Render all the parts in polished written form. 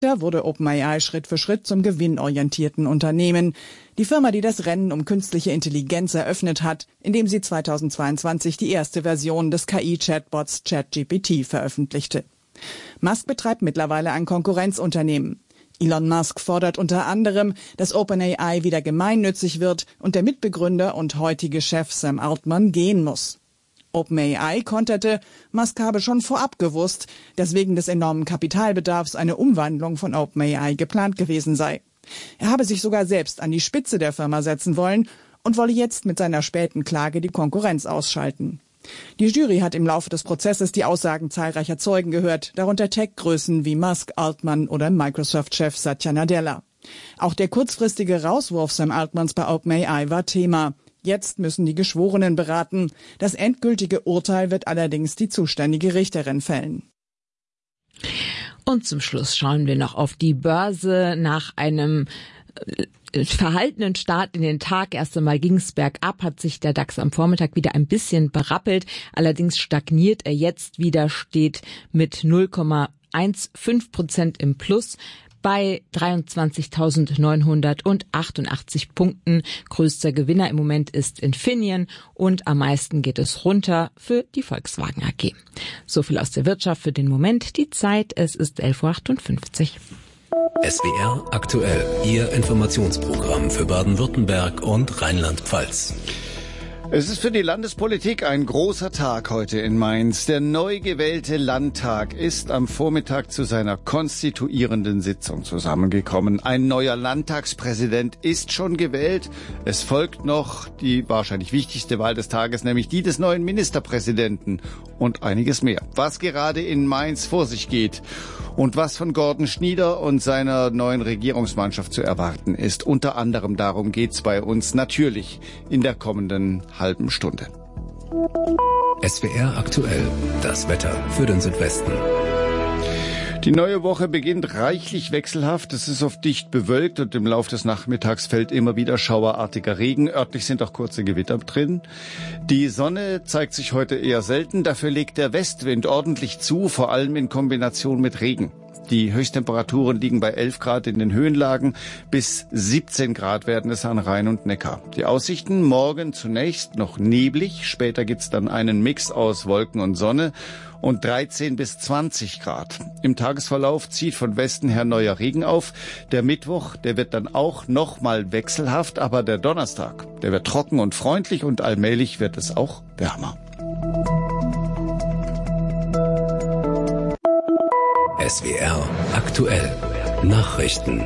Da wurde OpenAI Schritt für Schritt zum gewinnorientierten Unternehmen. Die Firma, die das Rennen um künstliche Intelligenz eröffnet hat, indem sie 2022 die erste Version des KI-Chatbots ChatGPT veröffentlichte. Musk betreibt mittlerweile ein Konkurrenzunternehmen. Elon Musk fordert unter anderem, dass OpenAI wieder gemeinnützig wird und der Mitbegründer und heutige Chef Sam Altman gehen muss. OpenAI konterte, Musk habe schon vorab gewusst, dass wegen des enormen Kapitalbedarfs eine Umwandlung von OpenAI geplant gewesen sei. Er habe sich sogar selbst an die Spitze der Firma setzen wollen und wolle jetzt mit seiner späten Klage die Konkurrenz ausschalten. Die Jury hat im Laufe des Prozesses die Aussagen zahlreicher Zeugen gehört, darunter Tech-Größen wie Musk, Altman oder Microsoft-Chef Satya Nadella. Auch der kurzfristige Rauswurf Sam Altmans bei OpenAI war Thema. Jetzt müssen die Geschworenen beraten. Das endgültige Urteil wird allerdings die zuständige Richterin fällen. Und zum Schluss schauen wir noch auf die Börse. Nach einem verhaltenen Start in den Tag. Erst einmal ging es bergab, hat sich der DAX am Vormittag wieder ein bisschen berappelt. Allerdings stagniert er jetzt wieder, steht mit 0,15% im Plus bei 23.988 Punkten. Größter Gewinner im Moment ist Infineon und am meisten geht es runter für die Volkswagen AG. So viel aus der Wirtschaft für den Moment. Die Zeit, es ist 11.58 Uhr. SWR aktuell, Ihr Informationsprogramm für Baden-Württemberg und Rheinland-Pfalz. Es ist für die Landespolitik ein großer Tag heute in Mainz. Der neu gewählte Landtag ist am Vormittag zu seiner konstituierenden Sitzung zusammengekommen. Ein neuer Landtagspräsident ist schon gewählt. Es folgt noch die wahrscheinlich wichtigste Wahl des Tages, nämlich die des neuen Ministerpräsidenten und einiges mehr. Was gerade in Mainz vor sich geht und was von Gordon Schnieder und seiner neuen Regierungsmannschaft zu erwarten ist. Unter anderem darum geht's bei uns natürlich in der kommenden halben Stunde. SWR aktuell, das Wetter für den Südwesten. Die neue Woche beginnt reichlich wechselhaft. Es ist oft dicht bewölkt und im Laufe des Nachmittags fällt immer wieder schauerartiger Regen. Örtlich sind auch kurze Gewitter drin. Die Sonne zeigt sich heute eher selten. Dafür legt der Westwind ordentlich zu, vor allem in Kombination mit Regen. Die Höchsttemperaturen liegen bei 11 Grad in den Höhenlagen, bis 17 Grad werden es an Rhein und Neckar. Die Aussichten morgen zunächst noch neblig, später gibt's dann einen Mix aus Wolken und Sonne und 13 bis 20 Grad. Im Tagesverlauf zieht von Westen her neuer Regen auf. Der Mittwoch, der wird dann auch nochmal wechselhaft, aber der Donnerstag, der wird trocken und freundlich und allmählich wird es auch wärmer. SWR aktuell, Nachrichten.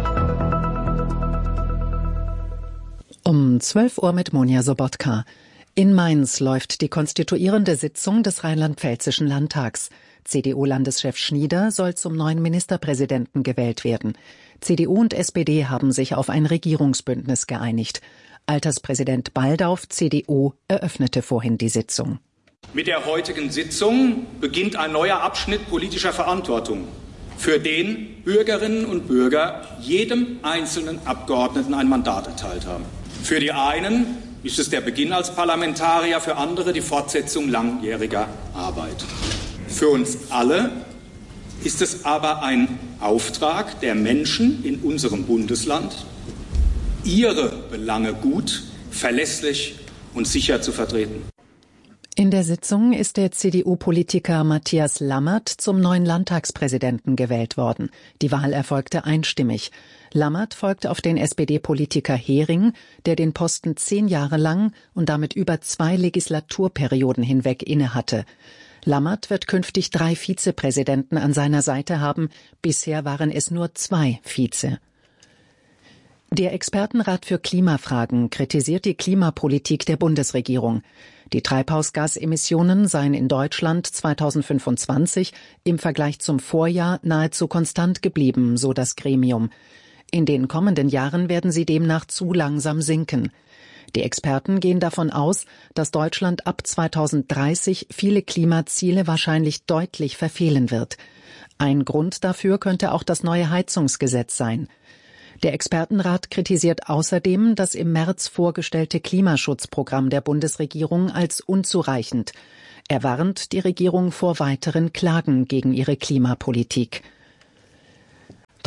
Um 12 Uhr mit Monja Sobotka. In Mainz läuft die konstituierende Sitzung des Rheinland-Pfälzischen Landtags. CDU-Landeschef Schnieder soll zum neuen Ministerpräsidenten gewählt werden. CDU und SPD haben sich auf ein Regierungsbündnis geeinigt. Alterspräsident Baldauf, CDU, eröffnete vorhin die Sitzung. Mit der heutigen Sitzung beginnt ein neuer Abschnitt politischer Verantwortung, für den Bürgerinnen und Bürger jedem einzelnen Abgeordneten ein Mandat erteilt haben. Für die einen ist es der Beginn als Parlamentarier, für andere die Fortsetzung langjähriger Arbeit. Für uns alle ist es aber ein Auftrag der Menschen in unserem Bundesland, ihre Belange gut, verlässlich und sicher zu vertreten. In der Sitzung ist der CDU-Politiker Matthias Lammert zum neuen Landtagspräsidenten gewählt worden. Die Wahl erfolgte einstimmig. Lammert folgte auf den SPD-Politiker Hering, der den Posten 10 Jahre lang und damit über 2 Legislaturperioden hinweg innehatte. Lammert wird künftig 3 Vizepräsidenten an seiner Seite haben. Bisher waren es nur 2 Vize. Der Expertenrat für Klimafragen kritisiert die Klimapolitik der Bundesregierung. Die Treibhausgasemissionen seien in Deutschland 2025 im Vergleich zum Vorjahr nahezu konstant geblieben, so das Gremium. In den kommenden Jahren werden sie demnach zu langsam sinken. Die Experten gehen davon aus, dass Deutschland ab 2030 viele Klimaziele wahrscheinlich deutlich verfehlen wird. Ein Grund dafür könnte auch das neue Heizungsgesetz sein. Der Expertenrat kritisiert außerdem das im März vorgestellte Klimaschutzprogramm der Bundesregierung als unzureichend. Er warnt die Regierung vor weiteren Klagen gegen ihre Klimapolitik.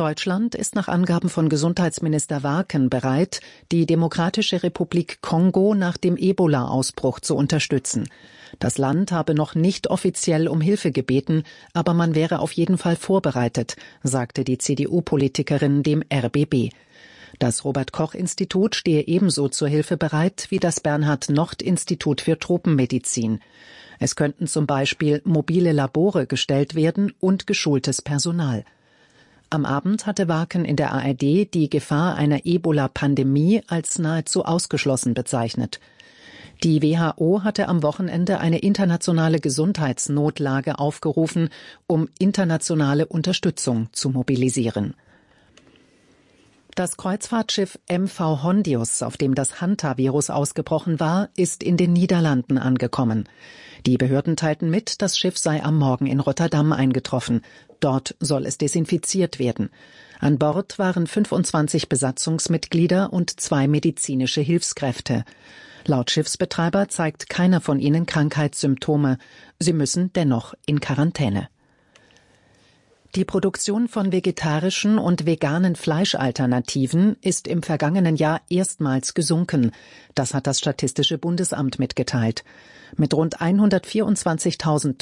Deutschland ist nach Angaben von Gesundheitsminister Warken bereit, die Demokratische Republik Kongo nach dem Ebola-Ausbruch zu unterstützen. Das Land habe noch nicht offiziell um Hilfe gebeten, aber man wäre auf jeden Fall vorbereitet, sagte die CDU-Politikerin dem RBB. Das Robert-Koch-Institut stehe ebenso zur Hilfe bereit wie das Bernhard-Nocht-Institut für Tropenmedizin. Es könnten zum Beispiel mobile Labore gestellt werden und geschultes Personal. Am Abend hatte Warken in der ARD die Gefahr einer Ebola-Pandemie als nahezu ausgeschlossen bezeichnet. Die WHO hatte am Wochenende eine internationale Gesundheitsnotlage aufgerufen, um internationale Unterstützung zu mobilisieren. Das Kreuzfahrtschiff MV Hondius, auf dem das Hantavirus ausgebrochen war, ist in den Niederlanden angekommen. Die Behörden teilten mit, das Schiff sei am Morgen in Rotterdam eingetroffen. Dort soll es desinfiziert werden. An Bord waren 25 Besatzungsmitglieder und 2 medizinische Hilfskräfte. Laut Schiffsbetreiber zeigt keiner von ihnen Krankheitssymptome. Sie müssen dennoch in Quarantäne. Die Produktion von vegetarischen und veganen Fleischalternativen ist im vergangenen Jahr erstmals gesunken. Das hat das Statistische Bundesamt mitgeteilt. Mit rund 124.900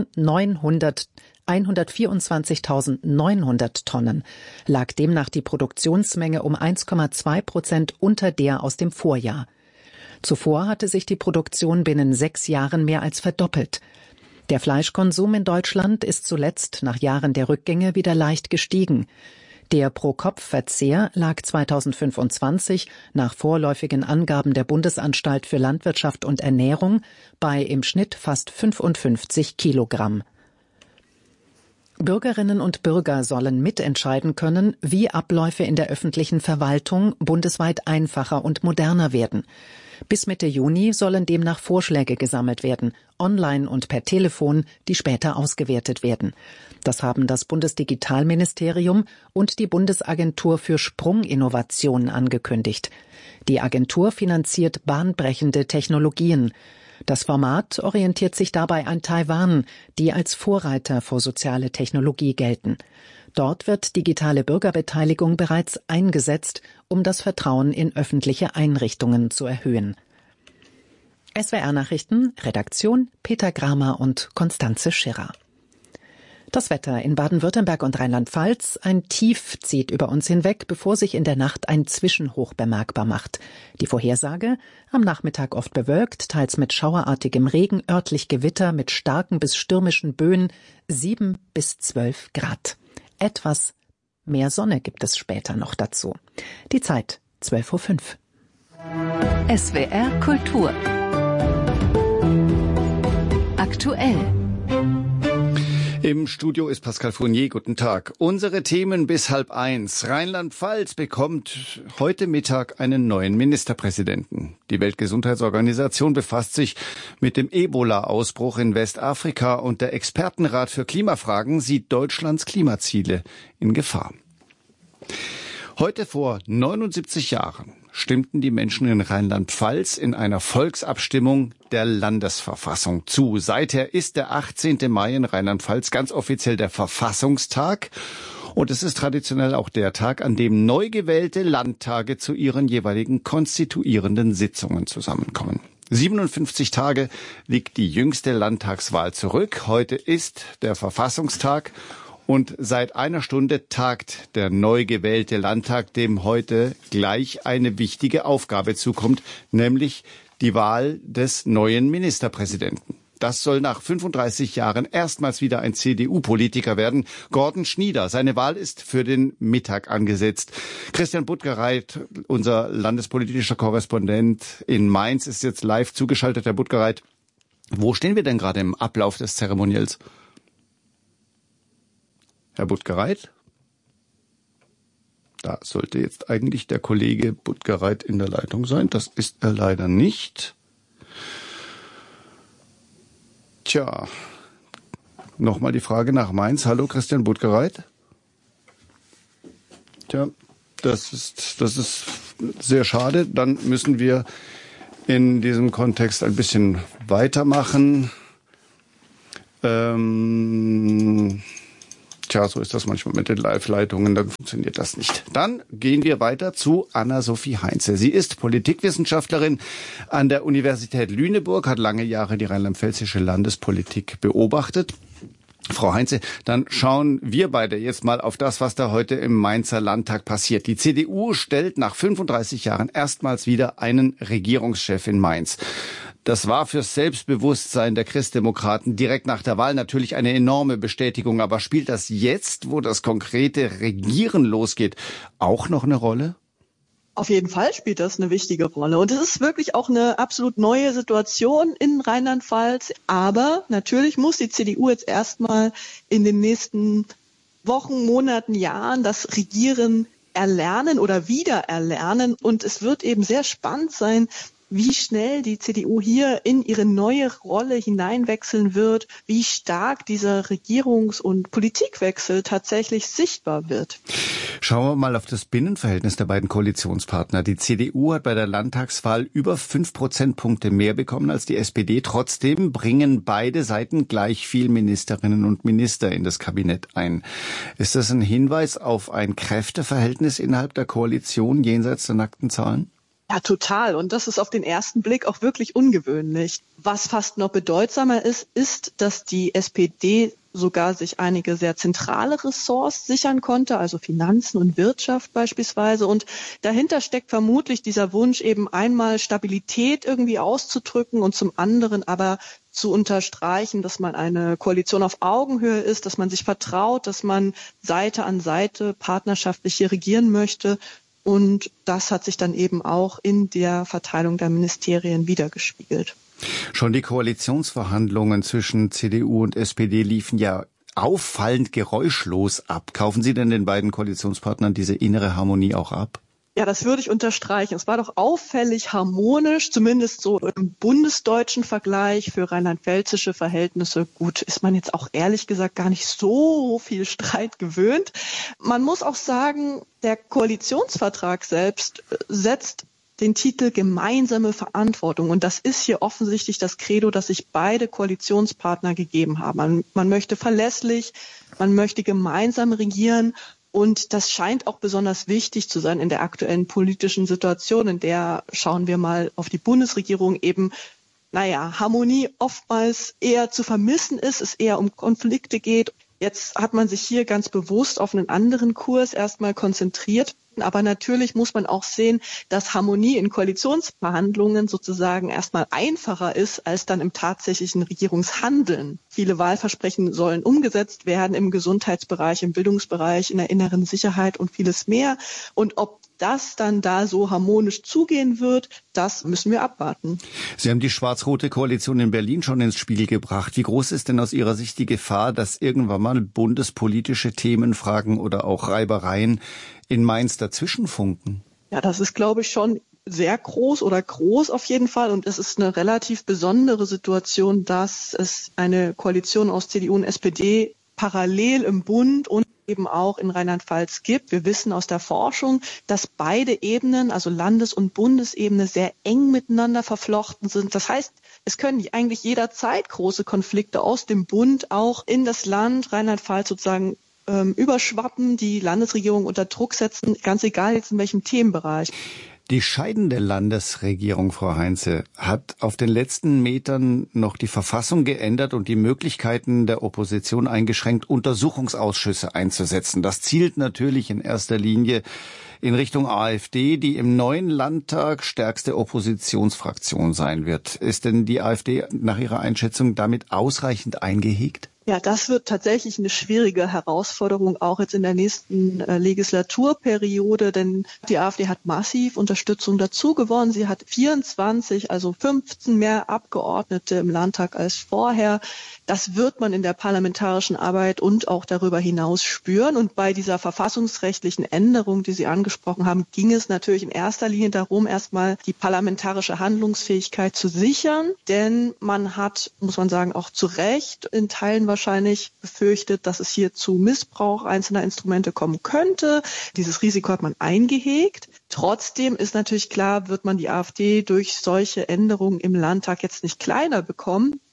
Tonnen lag demnach die Produktionsmenge um 1,2% unter der aus dem Vorjahr. Zuvor hatte sich die Produktion binnen 6 Jahren mehr als verdoppelt. Der Fleischkonsum in Deutschland ist zuletzt nach Jahren der Rückgänge wieder leicht gestiegen. Der Pro-Kopf-Verzehr lag 2025 nach vorläufigen Angaben der Bundesanstalt für Landwirtschaft und Ernährung bei im Schnitt fast 55 Kilogramm. Bürgerinnen und Bürger sollen mitentscheiden können, wie Abläufe in der öffentlichen Verwaltung bundesweit einfacher und moderner werden. Bis Mitte Juni sollen demnach Vorschläge gesammelt werden, online und per Telefon, die später ausgewertet werden. Das haben das Bundesdigitalministerium und die Bundesagentur für Sprunginnovation angekündigt. Die Agentur finanziert bahnbrechende Technologien. Das Format orientiert sich dabei an Taiwan, die als Vorreiter für soziale Technologie gelten. Dort wird digitale Bürgerbeteiligung bereits eingesetzt, um das Vertrauen in öffentliche Einrichtungen zu erhöhen. SWR-Nachrichten, Redaktion Peter Gramer und Konstanze Schirrer. Das Wetter in Baden-Württemberg und Rheinland-Pfalz. Ein Tief zieht über uns hinweg, bevor sich in der Nacht ein Zwischenhoch bemerkbar macht. Die Vorhersage: am Nachmittag oft bewölkt, teils mit schauerartigem Regen, örtlich Gewitter mit starken bis stürmischen Böen, 7 bis 12 Grad. Etwas mehr Sonne gibt es später noch dazu. Die Zeit 12:05 Uhr. SWR Kultur. Aktuell. Im Studio ist Pascal Fournier. Guten Tag. Unsere Themen bis 12:30. Rheinland-Pfalz bekommt heute Mittag einen neuen Ministerpräsidenten. Die Weltgesundheitsorganisation befasst sich mit dem Ebola-Ausbruch in Westafrika und der Expertenrat für Klimafragen sieht Deutschlands Klimaziele in Gefahr. Heute vor 79 Jahren stimmten die Menschen in Rheinland-Pfalz in einer Volksabstimmung der Landesverfassung zu. Seither ist der 18. Mai in Rheinland-Pfalz ganz offiziell der Verfassungstag. Und es ist traditionell auch der Tag, an dem neu gewählte Landtage zu ihren jeweiligen konstituierenden Sitzungen zusammenkommen. 57 Tage liegt die jüngste Landtagswahl zurück. Heute ist der Verfassungstag. Und seit einer Stunde tagt der neu gewählte Landtag, dem heute gleich eine wichtige Aufgabe zukommt, nämlich die Wahl des neuen Ministerpräsidenten. Das soll nach 35 Jahren erstmals wieder ein CDU-Politiker werden, Gordon Schnieder. Seine Wahl ist für den Mittag angesetzt. Christian Buttgereit, unser landespolitischer Korrespondent in Mainz, ist jetzt live zugeschaltet. Herr Buttgereit, wo stehen wir denn gerade im Ablauf des Zeremoniells? Herr Buttgereit? Da sollte jetzt eigentlich der Kollege Buttgereit in der Leitung sein. Das ist er leider nicht. Tja, nochmal die Frage nach Mainz. Hallo, Christian Buttgereit? Tja, das ist sehr schade. Dann müssen wir in diesem Kontext ein bisschen Tja, so ist das manchmal mit den Live-Leitungen, dann funktioniert das nicht. Dann gehen wir weiter zu Anna-Sophie Heinze. Sie ist Politikwissenschaftlerin an der Universität Lüneburg, hat lange Jahre die rheinland-pfälzische Landespolitik beobachtet. Frau Heinze, dann schauen wir beide jetzt mal auf das, was da heute im Mainzer Landtag passiert. Die CDU stellt nach 35 Jahren erstmals wieder einen Regierungschef in Mainz. Das war fürs Selbstbewusstsein der Christdemokraten direkt nach der Wahl natürlich eine enorme Bestätigung. Aber spielt das jetzt, wo das konkrete Regieren losgeht, auch noch eine Rolle? Auf jeden Fall spielt das eine wichtige Rolle. Und es ist wirklich auch eine absolut neue Situation in Rheinland-Pfalz. Aber natürlich muss die CDU jetzt erstmal in den nächsten Wochen, Monaten, Jahren das Regieren erlernen oder wieder erlernen. Und es wird eben sehr spannend sein, wie schnell die CDU hier in ihre neue Rolle hineinwechseln wird, wie stark dieser Regierungs- und Politikwechsel tatsächlich sichtbar wird. Schauen wir mal auf das Binnenverhältnis der beiden Koalitionspartner. Die CDU hat bei der Landtagswahl über 5 Prozentpunkte mehr bekommen als die SPD. Trotzdem bringen beide Seiten gleich viel Ministerinnen und Minister in das Kabinett ein. Ist das ein Hinweis auf ein Kräfteverhältnis innerhalb der Koalition jenseits der nackten Zahlen? Ja, total. Und das ist auf den ersten Blick auch wirklich ungewöhnlich. Was fast noch bedeutsamer ist, dass die SPD sogar sich einige sehr zentrale Ressorts sichern konnte, also Finanzen und Wirtschaft beispielsweise. Und dahinter steckt vermutlich dieser Wunsch, eben einmal Stabilität irgendwie auszudrücken und zum anderen aber zu unterstreichen, dass man eine Koalition auf Augenhöhe ist, dass man sich vertraut, dass man Seite an Seite partnerschaftlich hier regieren möchte. Und das hat sich dann eben auch in der Verteilung der Ministerien widergespiegelt. Schon die Koalitionsverhandlungen zwischen CDU und SPD liefen ja auffallend geräuschlos ab. Kaufen Sie denn den beiden Koalitionspartnern diese innere Harmonie auch ab? Ja, das würde ich unterstreichen. Es war doch auffällig harmonisch, zumindest so im bundesdeutschen Vergleich für rheinland-pfälzische Verhältnisse. Gut, ist man jetzt auch ehrlich gesagt gar nicht so viel Streit gewöhnt. Man muss auch sagen, der Koalitionsvertrag selbst setzt den Titel gemeinsame Verantwortung. Und das ist hier offensichtlich das Credo, das sich beide Koalitionspartner gegeben haben. Man möchte verlässlich, man möchte gemeinsam regieren. Und das scheint auch besonders wichtig zu sein in der aktuellen politischen Situation, in der, schauen wir mal auf die Bundesregierung, eben, Harmonie oftmals eher zu vermissen ist, es eher um Konflikte geht. Jetzt hat man sich hier ganz bewusst auf einen anderen Kurs erstmal konzentriert. Aber natürlich muss man auch sehen, dass Harmonie in Koalitionsverhandlungen sozusagen erstmal einfacher ist als dann im tatsächlichen Regierungshandeln. Viele Wahlversprechen sollen umgesetzt werden im Gesundheitsbereich, im Bildungsbereich, in der inneren Sicherheit und vieles mehr. Und ob das dann da so harmonisch zugehen wird, das müssen wir abwarten. Sie haben die schwarz-rote Koalition in Berlin schon ins Spiel gebracht. Wie groß ist denn aus Ihrer Sicht die Gefahr, dass irgendwann mal bundespolitische Themenfragen oder auch Reibereien in Mainz dazwischenfunken? Ja, das ist, glaube ich, schon sehr groß oder groß auf jeden Fall. Und es ist eine relativ besondere Situation, dass es eine Koalition aus CDU und SPD parallel im Bund und eben auch in Rheinland-Pfalz gibt. Wir wissen aus der Forschung, dass beide Ebenen, also Landes- und Bundesebene, sehr eng miteinander verflochten sind. Das heißt, es können eigentlich jederzeit große Konflikte aus dem Bund auch in das Land Rheinland-Pfalz sozusagen überschwappen, die Landesregierung unter Druck setzen, ganz egal jetzt in welchem Themenbereich. Die scheidende Landesregierung, Frau Heinze, hat auf den letzten Metern noch die Verfassung geändert und die Möglichkeiten der Opposition eingeschränkt, Untersuchungsausschüsse einzusetzen. Das zielt natürlich in erster Linie in Richtung AfD, die im neuen Landtag stärkste Oppositionsfraktion sein wird. Ist denn die AfD nach Ihrer Einschätzung damit ausreichend eingehegt? Ja, das wird tatsächlich eine schwierige Herausforderung, auch jetzt in der nächsten Legislaturperiode, denn die AfD hat massiv Unterstützung dazu gewonnen. Sie hat 24, also 15 mehr Abgeordnete im Landtag als vorher. Das wird man in der parlamentarischen Arbeit und auch darüber hinaus spüren. Und bei dieser verfassungsrechtlichen Änderung, die Sie angesprochen haben, ging es natürlich in erster Linie darum, erstmal die parlamentarische Handlungsfähigkeit zu sichern. Denn man hat, muss man sagen, auch zu Recht in Teilen wahrscheinlich befürchtet, dass es hier zu Missbrauch einzelner Instrumente kommen könnte. Dieses Risiko hat man eingehegt. Trotzdem ist natürlich klar, wird man die AfD durch solche Änderungen im Landtag jetzt nicht kleiner bekommen.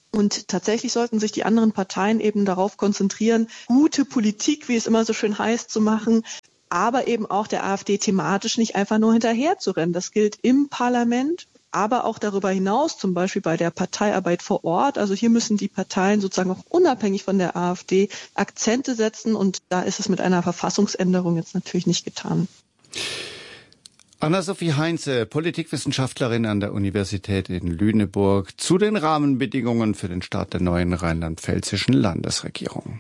Und tatsächlich sollten sich die anderen Parteien eben darauf konzentrieren, gute Politik, wie es immer so schön heißt, zu machen, aber eben auch der AfD thematisch nicht einfach nur hinterher zu rennen. Das gilt im Parlament, aber auch darüber hinaus, zum Beispiel bei der Parteiarbeit vor Ort. Also hier müssen die Parteien sozusagen auch unabhängig von der AfD Akzente setzen und da ist es mit einer Verfassungsänderung jetzt natürlich nicht getan. Anna-Sophie Heinze, Politikwissenschaftlerin an der Universität in Lüneburg, zu den Rahmenbedingungen für den Start der neuen rheinland-pfälzischen Landesregierung.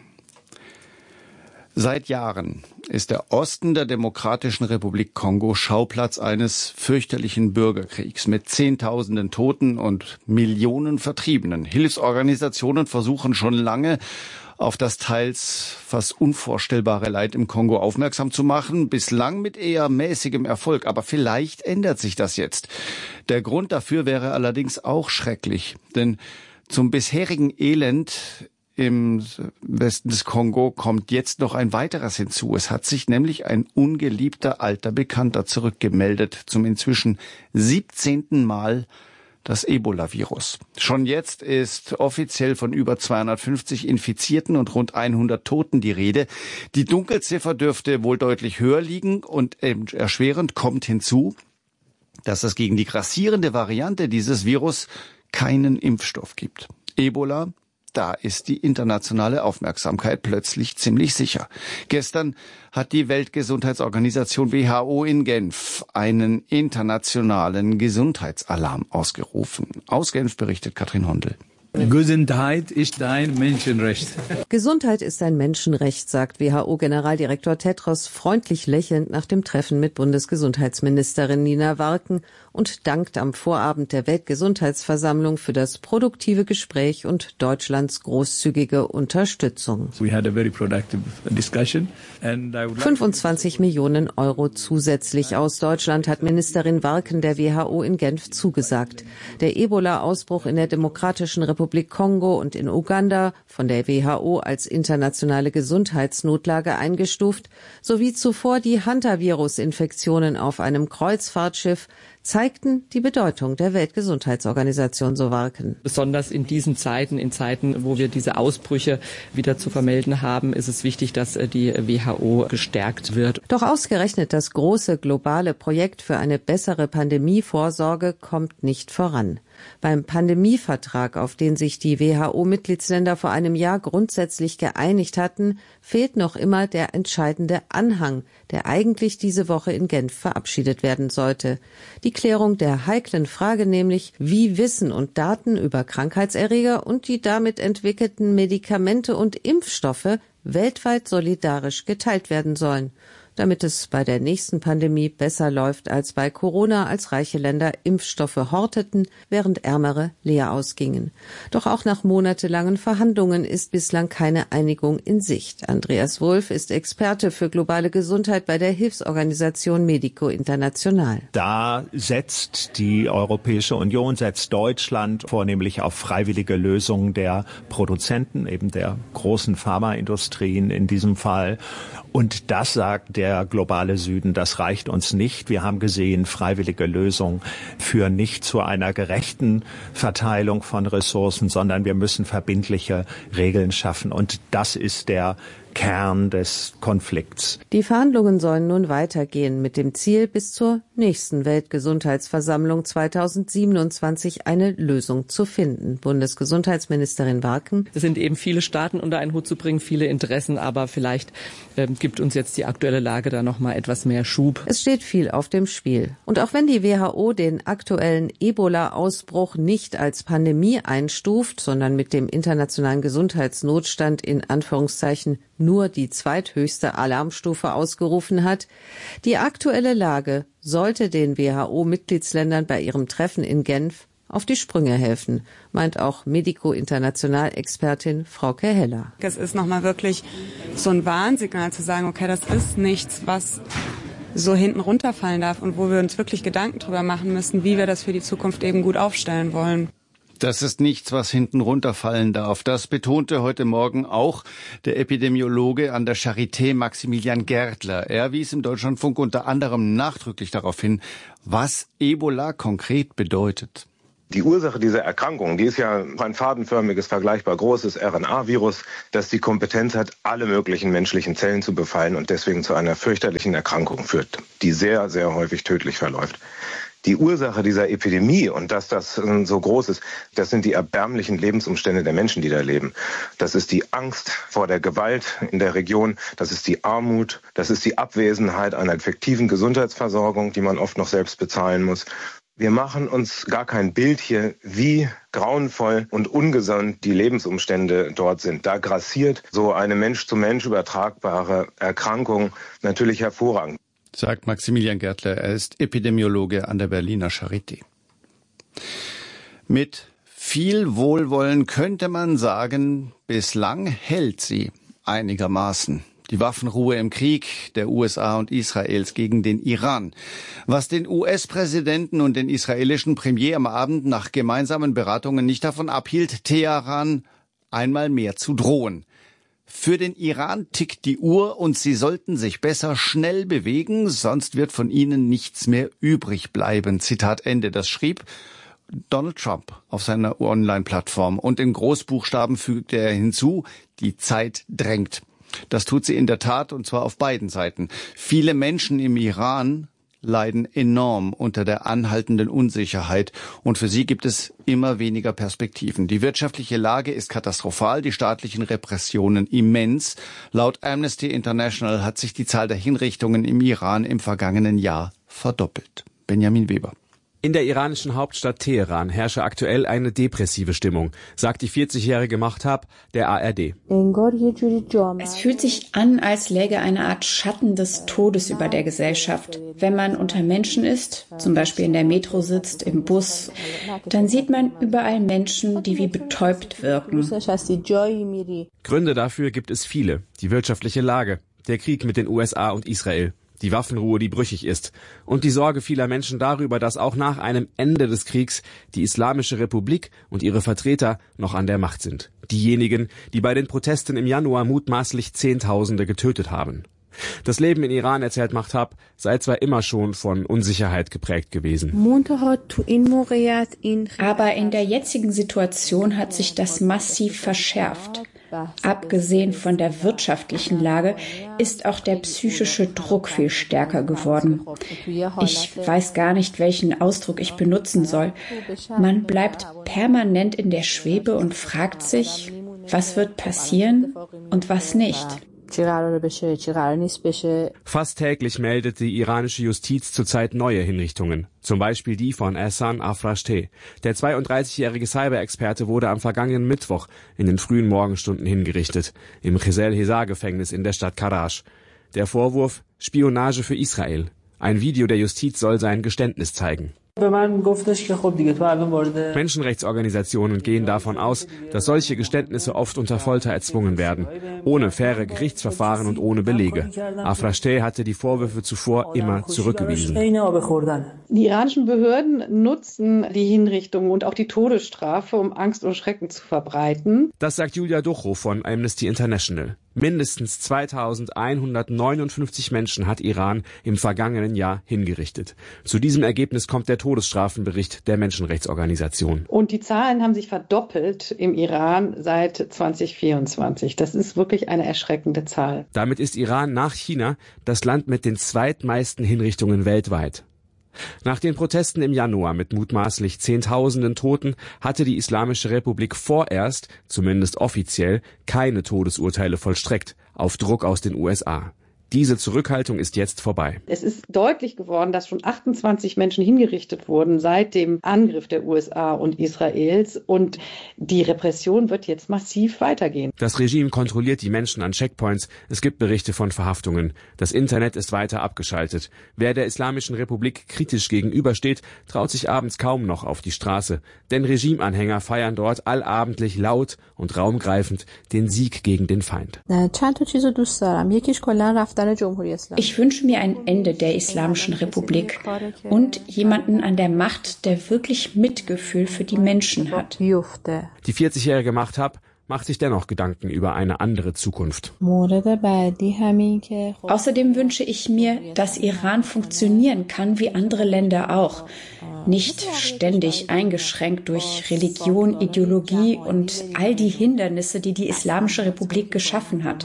Seit Jahren ist der Osten der Demokratischen Republik Kongo Schauplatz eines fürchterlichen Bürgerkriegs mit Zehntausenden Toten und Millionen Vertriebenen. Hilfsorganisationen versuchen schon lange, auf das teils fast unvorstellbare Leid im Kongo aufmerksam zu machen, bislang mit eher mäßigem Erfolg. Aber vielleicht ändert sich das jetzt. Der Grund dafür wäre allerdings auch schrecklich, denn zum bisherigen Elend im Westen des Kongo kommt jetzt noch ein weiteres hinzu. Es hat sich nämlich ein ungeliebter alter Bekannter zurückgemeldet, zum inzwischen 17. Mal das Ebola-Virus. Schon jetzt ist offiziell von über 250 Infizierten und rund 100 Toten die Rede. Die Dunkelziffer dürfte wohl deutlich höher liegen und erschwerend kommt hinzu, dass es gegen die grassierende Variante dieses Virus keinen Impfstoff gibt. Ebola, da ist die internationale Aufmerksamkeit plötzlich ziemlich sicher. Gestern hat die Weltgesundheitsorganisation WHO in Genf einen internationalen Gesundheitsalarm ausgerufen. Aus Genf berichtet Katrin Hondel. Gesundheit ist ein Menschenrecht. Gesundheit ist ein Menschenrecht, sagt WHO-Generaldirektor Tedros freundlich lächelnd nach dem Treffen mit Bundesgesundheitsministerin Nina Warken und dankt am Vorabend der Weltgesundheitsversammlung für das produktive Gespräch und Deutschlands großzügige Unterstützung. 25 Millionen Euro zusätzlich aus Deutschland hat Ministerin Warken der WHO in Genf zugesagt. Der Ebola-Ausbruch in der Demokratischen Republik Kongo und in Uganda, von der WHO als internationale Gesundheitsnotlage eingestuft, sowie zuvor die Hantavirus-Infektionen auf einem Kreuzfahrtschiff, zeigten die Bedeutung der Weltgesundheitsorganisation, so Warken. Besonders in diesen Zeiten, wo wir diese Ausbrüche wieder zu vermelden haben, ist es wichtig, dass die WHO gestärkt wird. Doch ausgerechnet das große globale Projekt für eine bessere Pandemievorsorge kommt nicht voran. Beim Pandemievertrag, auf den sich die WHO-Mitgliedsländer vor einem Jahr grundsätzlich geeinigt hatten, fehlt noch immer der entscheidende Anhang, der eigentlich diese Woche in Genf verabschiedet werden sollte. Die Klärung der heiklen Frage nämlich, wie Wissen und Daten über Krankheitserreger und die damit entwickelten Medikamente und Impfstoffe weltweit solidarisch geteilt werden sollen, damit es bei der nächsten Pandemie besser läuft als bei Corona, als reiche Länder Impfstoffe horteten, während ärmere leer ausgingen. Doch auch nach monatelangen Verhandlungen ist bislang keine Einigung in Sicht. Andreas Wulff ist Experte für globale Gesundheit bei der Hilfsorganisation Medico International. Da setzt die Europäische Union, setzt Deutschland vornehmlich auf freiwillige Lösungen der Produzenten, eben der großen Pharmaindustrien in diesem Fall. Und das sagt der globale Süden, das reicht uns nicht. Wir haben gesehen, freiwillige Lösungen führen nicht zu einer gerechten Verteilung von Ressourcen, sondern wir müssen verbindliche Regeln schaffen. Und das ist der Kern des Konflikts. Die Verhandlungen sollen nun weitergehen mit dem Ziel, bis zur nächsten Weltgesundheitsversammlung 2027 eine Lösung zu finden. Bundesgesundheitsministerin Warken. Es sind eben viele Staaten unter einen Hut zu bringen, viele Interessen, aber vielleicht gibt uns jetzt die aktuelle Lage da noch mal etwas mehr Schub. Es steht viel auf dem Spiel. Und auch wenn die WHO den aktuellen Ebola-Ausbruch nicht als Pandemie einstuft, sondern mit dem internationalen Gesundheitsnotstand in Anführungszeichen nur die zweithöchste Alarmstufe ausgerufen hat, die aktuelle Lage sollte den WHO-Mitgliedsländern bei ihrem Treffen in Genf auf die Sprünge helfen, meint auch Medico International-Expertin Frauke Heller. Es ist nochmal wirklich so ein Warnsignal zu sagen, okay, das ist nichts, was so hinten runterfallen darf und wo wir uns wirklich Gedanken drüber machen müssen, wie wir das für die Zukunft eben gut aufstellen wollen. Das ist nichts, was hinten runterfallen darf. Das betonte heute Morgen auch der Epidemiologe an der Charité Maximilian Gärtler. Er wies im Deutschlandfunk unter anderem nachdrücklich darauf hin, was Ebola konkret bedeutet. Die Ursache dieser Erkrankung, die ist ja ein fadenförmiges, vergleichbar großes RNA-Virus, das die Kompetenz hat, alle möglichen menschlichen Zellen zu befallen und deswegen zu einer fürchterlichen Erkrankung führt, die sehr, sehr häufig tödlich verläuft. Die Ursache dieser Epidemie und dass das so groß ist, das sind die erbärmlichen Lebensumstände der Menschen, die da leben. Das ist die Angst vor der Gewalt in der Region, das ist die Armut, das ist die Abwesenheit einer effektiven Gesundheitsversorgung, die man oft noch selbst bezahlen muss. Wir machen uns gar kein Bild hier, wie grauenvoll und ungesund die Lebensumstände dort sind. Da grassiert so eine Mensch-zu-Mensch übertragbare Erkrankung natürlich hervorragend. Sagt Maximilian Gärtler, er ist Epidemiologe an der Berliner Charité. Mit viel Wohlwollen könnte man sagen, bislang hält sie einigermaßen. Die Waffenruhe im Krieg der USA und Israels gegen den Iran. Was den US-Präsidenten und den israelischen Premier am Abend nach gemeinsamen Beratungen nicht davon abhielt, Teheran einmal mehr zu drohen. Für den Iran tickt die Uhr und sie sollten sich besser schnell bewegen, sonst wird von ihnen nichts mehr übrig bleiben. Zitat Ende. Das schrieb Donald Trump auf seiner Online-Plattform. Und in Großbuchstaben fügte er hinzu, die Zeit drängt. Das tut sie in der Tat, und zwar auf beiden Seiten. Viele Menschen im Iran leiden enorm unter der anhaltenden Unsicherheit und für sie gibt es immer weniger Perspektiven. Die wirtschaftliche Lage ist katastrophal, die staatlichen Repressionen immens. Laut Amnesty International hat sich die Zahl der Hinrichtungen im Iran im vergangenen Jahr verdoppelt. Benjamin Weber. In der iranischen Hauptstadt Teheran herrsche aktuell eine depressive Stimmung, sagt die 40-jährige Mahtab der ARD. Es fühlt sich an, als läge eine Art Schatten des Todes über der Gesellschaft. Wenn man unter Menschen ist, zum Beispiel in der Metro sitzt, im Bus, dann sieht man überall Menschen, die wie betäubt wirken. Gründe dafür gibt es viele. Die wirtschaftliche Lage, der Krieg mit den USA und Israel. Die Waffenruhe, die brüchig ist. Und die Sorge vieler Menschen darüber, dass auch nach einem Ende des Kriegs die Islamische Republik und ihre Vertreter noch an der Macht sind. Diejenigen, die bei den Protesten im Januar mutmaßlich Zehntausende getötet haben. Das Leben in Iran, erzählt Mahtab, sei zwar immer schon von Unsicherheit geprägt gewesen. Aber in der jetzigen Situation hat sich das massiv verschärft. Abgesehen von der wirtschaftlichen Lage ist auch der psychische Druck viel stärker geworden. Ich weiß gar nicht, welchen Ausdruck ich benutzen soll. Man bleibt permanent in der Schwebe und fragt sich, was wird passieren und was nicht. Fast täglich meldet die iranische Justiz zurzeit neue Hinrichtungen. Zum Beispiel die von Ehsan Afrashteh. Der 32-jährige Cyber-Experte wurde am vergangenen Mittwoch in den frühen Morgenstunden hingerichtet. Im Qizil-Hezar-Gefängnis in der Stadt Karaj. Der Vorwurf: Spionage für Israel. Ein Video der Justiz soll sein Geständnis zeigen. Menschenrechtsorganisationen gehen davon aus, dass solche Geständnisse oft unter Folter erzwungen werden, ohne faire Gerichtsverfahren und ohne Belege. Afrashteh hatte die Vorwürfe zuvor immer zurückgewiesen. Die iranischen Behörden nutzen die Hinrichtungen und auch die Todesstrafe, um Angst und Schrecken zu verbreiten. Das sagt Julia Duchow von Amnesty International. Mindestens 2159 Menschen hat Iran im vergangenen Jahr hingerichtet. Zu diesem Ergebnis kommt der Todesstrafenbericht der Menschenrechtsorganisation. Und die Zahlen haben sich verdoppelt im Iran seit 2024. Das ist wirklich eine erschreckende Zahl. Damit ist Iran nach China das Land mit den zweitmeisten Hinrichtungen weltweit. Nach den Protesten im Januar mit mutmaßlich Zehntausenden Toten hatte die Islamische Republik vorerst, zumindest offiziell, keine Todesurteile vollstreckt, auf Druck aus den USA. Diese Zurückhaltung ist jetzt vorbei. Es ist deutlich geworden, dass schon 28 Menschen hingerichtet wurden seit dem Angriff der USA und Israels. Und die Repression wird jetzt massiv weitergehen. Das Regime kontrolliert die Menschen an Checkpoints. Es gibt Berichte von Verhaftungen. Das Internet ist weiter abgeschaltet. Wer der Islamischen Republik kritisch gegenübersteht, traut sich abends kaum noch auf die Straße. Denn Regimeanhänger feiern dort allabendlich laut und raumgreifend den Sieg gegen den Feind. Ich wünsche mir ein Ende der Islamischen Republik und jemanden an der Macht, der wirklich Mitgefühl für die Menschen hat. Die 40-jährige Mahtab macht sich dennoch Gedanken über eine andere Zukunft. Außerdem wünsche ich mir, dass Iran funktionieren kann wie andere Länder auch. Nicht ständig eingeschränkt durch Religion, Ideologie und all die Hindernisse, die die Islamische Republik geschaffen hat.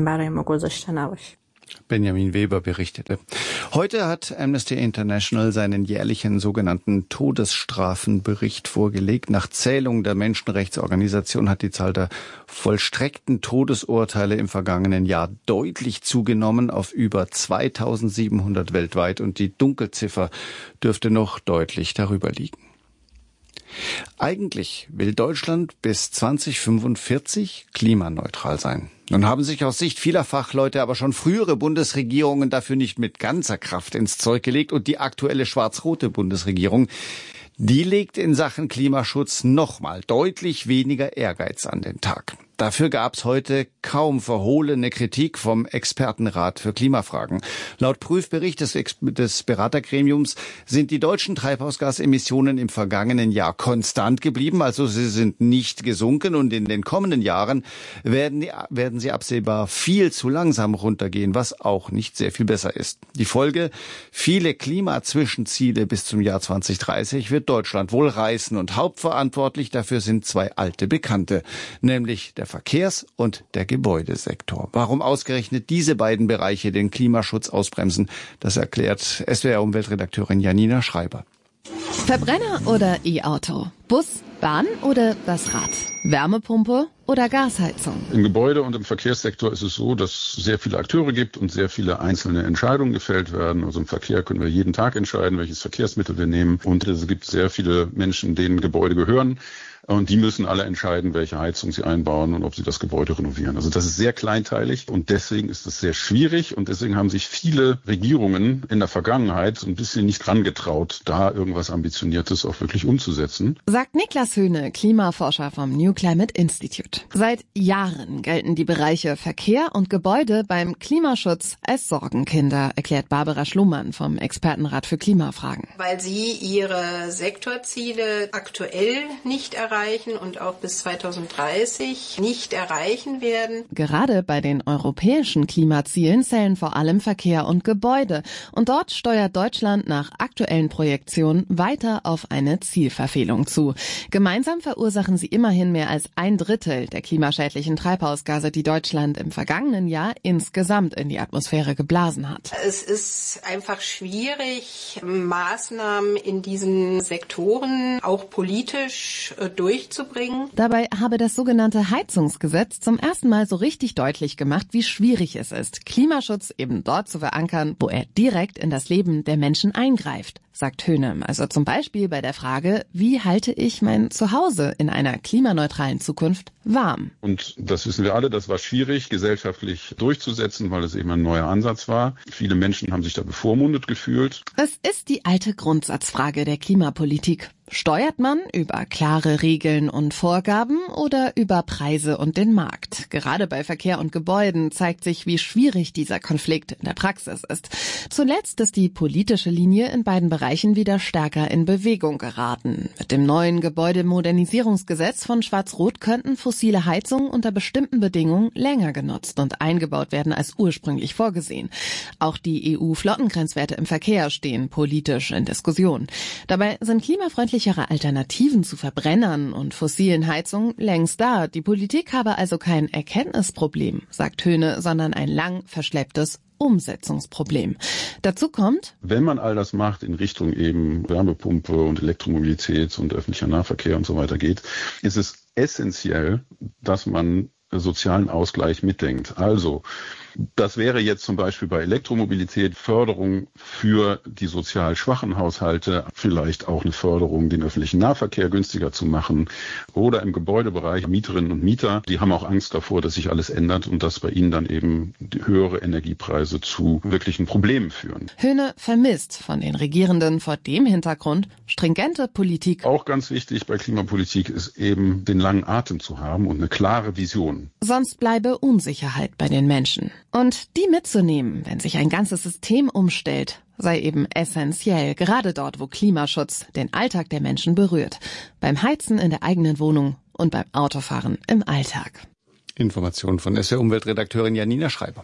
Benjamin Weber berichtete. Heute hat Amnesty International seinen jährlichen sogenannten Todesstrafenbericht vorgelegt. Nach Zählung der Menschenrechtsorganisation hat die Zahl der vollstreckten Todesurteile im vergangenen Jahr deutlich zugenommen auf über 2700 weltweit und die Dunkelziffer dürfte noch deutlich darüber liegen. Eigentlich will Deutschland bis 2045 klimaneutral sein. Nun haben sich aus Sicht vieler Fachleute aber schon frühere Bundesregierungen dafür nicht mit ganzer Kraft ins Zeug gelegt und die aktuelle schwarz-rote Bundesregierung, die legt in Sachen Klimaschutz nochmal deutlich weniger Ehrgeiz an den Tag. Dafür gab es heute kaum verhohlene Kritik vom Expertenrat für Klimafragen. Laut Prüfbericht des Beratergremiums sind die deutschen Treibhausgasemissionen im vergangenen Jahr konstant geblieben, also sie sind nicht gesunken und in den kommenden Jahren werden sie absehbar viel zu langsam runtergehen, was auch nicht sehr viel besser ist. Die Folge: viele Klimazwischenziele bis zum Jahr 2030 wird Deutschland wohl reißen und hauptverantwortlich dafür sind zwei alte Bekannte, nämlich der Verkehrs- und der Gebäudesektor. Warum ausgerechnet diese beiden Bereiche den Klimaschutz ausbremsen, das erklärt SWR-Umweltredakteurin Janina Schreiber. Verbrenner oder E-Auto? Bus, Bahn oder das Rad? Wärmepumpe oder Gasheizung? Im Gebäude- und im Verkehrssektor ist es so, dass es sehr viele Akteure gibt und sehr viele einzelne Entscheidungen gefällt werden. Also im Verkehr können wir jeden Tag entscheiden, welches Verkehrsmittel wir nehmen. Und es gibt sehr viele Menschen, denen Gebäude gehören. Und die müssen alle entscheiden, welche Heizung sie einbauen und ob sie das Gebäude renovieren. Also das ist sehr kleinteilig und deswegen ist es sehr schwierig. Und deswegen haben sich viele Regierungen in der Vergangenheit so ein bisschen nicht rangetraut, da irgendwas Ambitioniertes auch wirklich umzusetzen. Sagt Niklas Höhne, Klimaforscher vom New Climate Institute. Seit Jahren gelten die Bereiche Verkehr und Gebäude beim Klimaschutz als Sorgenkinder, erklärt Barbara Schlumann vom Expertenrat für Klimafragen. Weil sie ihre Sektorziele aktuell nicht erreichen und auch bis 2030 nicht erreichen werden. Gerade bei den europäischen Klimazielen zählen vor allem Verkehr und Gebäude. Und dort steuert Deutschland nach aktuellen Projektionen weiter auf eine Zielverfehlung zu. Gemeinsam verursachen sie immerhin mehr als 1/3 der klimaschädlichen Treibhausgase, die Deutschland im vergangenen Jahr insgesamt in die Atmosphäre geblasen hat. Es ist einfach schwierig, Maßnahmen in diesen Sektoren auch politisch durchzubringen. Dabei habe das sogenannte Heizungsgesetz zum ersten Mal so richtig deutlich gemacht, wie schwierig es ist, Klimaschutz eben dort zu verankern, wo er direkt in das Leben der Menschen eingreift, sagt Höhne. Also zum Beispiel bei der Frage, wie halte ich mein Zuhause in einer klimaneutralen Zukunft warm? Und das wissen wir alle, das war schwierig, gesellschaftlich durchzusetzen, weil es eben ein neuer Ansatz war. Viele Menschen haben sich da bevormundet gefühlt. Es ist die alte Grundsatzfrage der Klimapolitik. Steuert man über klare Regeln und Vorgaben oder über Preise und den Markt? Gerade bei Verkehr und Gebäuden zeigt sich, wie schwierig dieser Konflikt in der Praxis ist. Zuletzt ist die politische Linie in beiden Bereichen wieder stärker in Bewegung geraten. Mit dem neuen Gebäudemodernisierungsgesetz von Schwarz-Rot könnten fossile Heizungen unter bestimmten Bedingungen länger genutzt und eingebaut werden als ursprünglich vorgesehen. Auch die EU-Flottengrenzwerte im Verkehr stehen politisch in Diskussion. Dabei sind klimafreundliche Alternativen zu Verbrennern und fossilen Heizungen längst da. Die Politik habe also kein Erkenntnisproblem, sagt Höhne, sondern ein lang verschlepptes Umsetzungsproblem. Dazu kommt, wenn man all das macht in Richtung eben Wärmepumpe und Elektromobilität und öffentlicher Nahverkehr und so weiter geht, ist es essentiell, dass man sozialen Ausgleich mitdenkt. Also das wäre jetzt zum Beispiel bei Elektromobilität Förderung für die sozial schwachen Haushalte, vielleicht auch eine Förderung, den öffentlichen Nahverkehr günstiger zu machen oder im Gebäudebereich Mieterinnen und Mieter, die haben auch Angst davor, dass sich alles ändert und dass bei ihnen dann eben höhere Energiepreise zu wirklichen Problemen führen. Höhne vermisst von den Regierenden vor dem Hintergrund stringente Politik. Auch ganz wichtig bei Klimapolitik ist eben den langen Atem zu haben und eine klare Vision. Sonst bleibe Unsicherheit bei den Menschen. Und die mitzunehmen, wenn sich ein ganzes System umstellt, sei eben essentiell, gerade dort, wo Klimaschutz den Alltag der Menschen berührt. Beim Heizen in der eigenen Wohnung und beim Autofahren im Alltag. Informationen von SWR-Umweltredakteurin Janina Schreiber.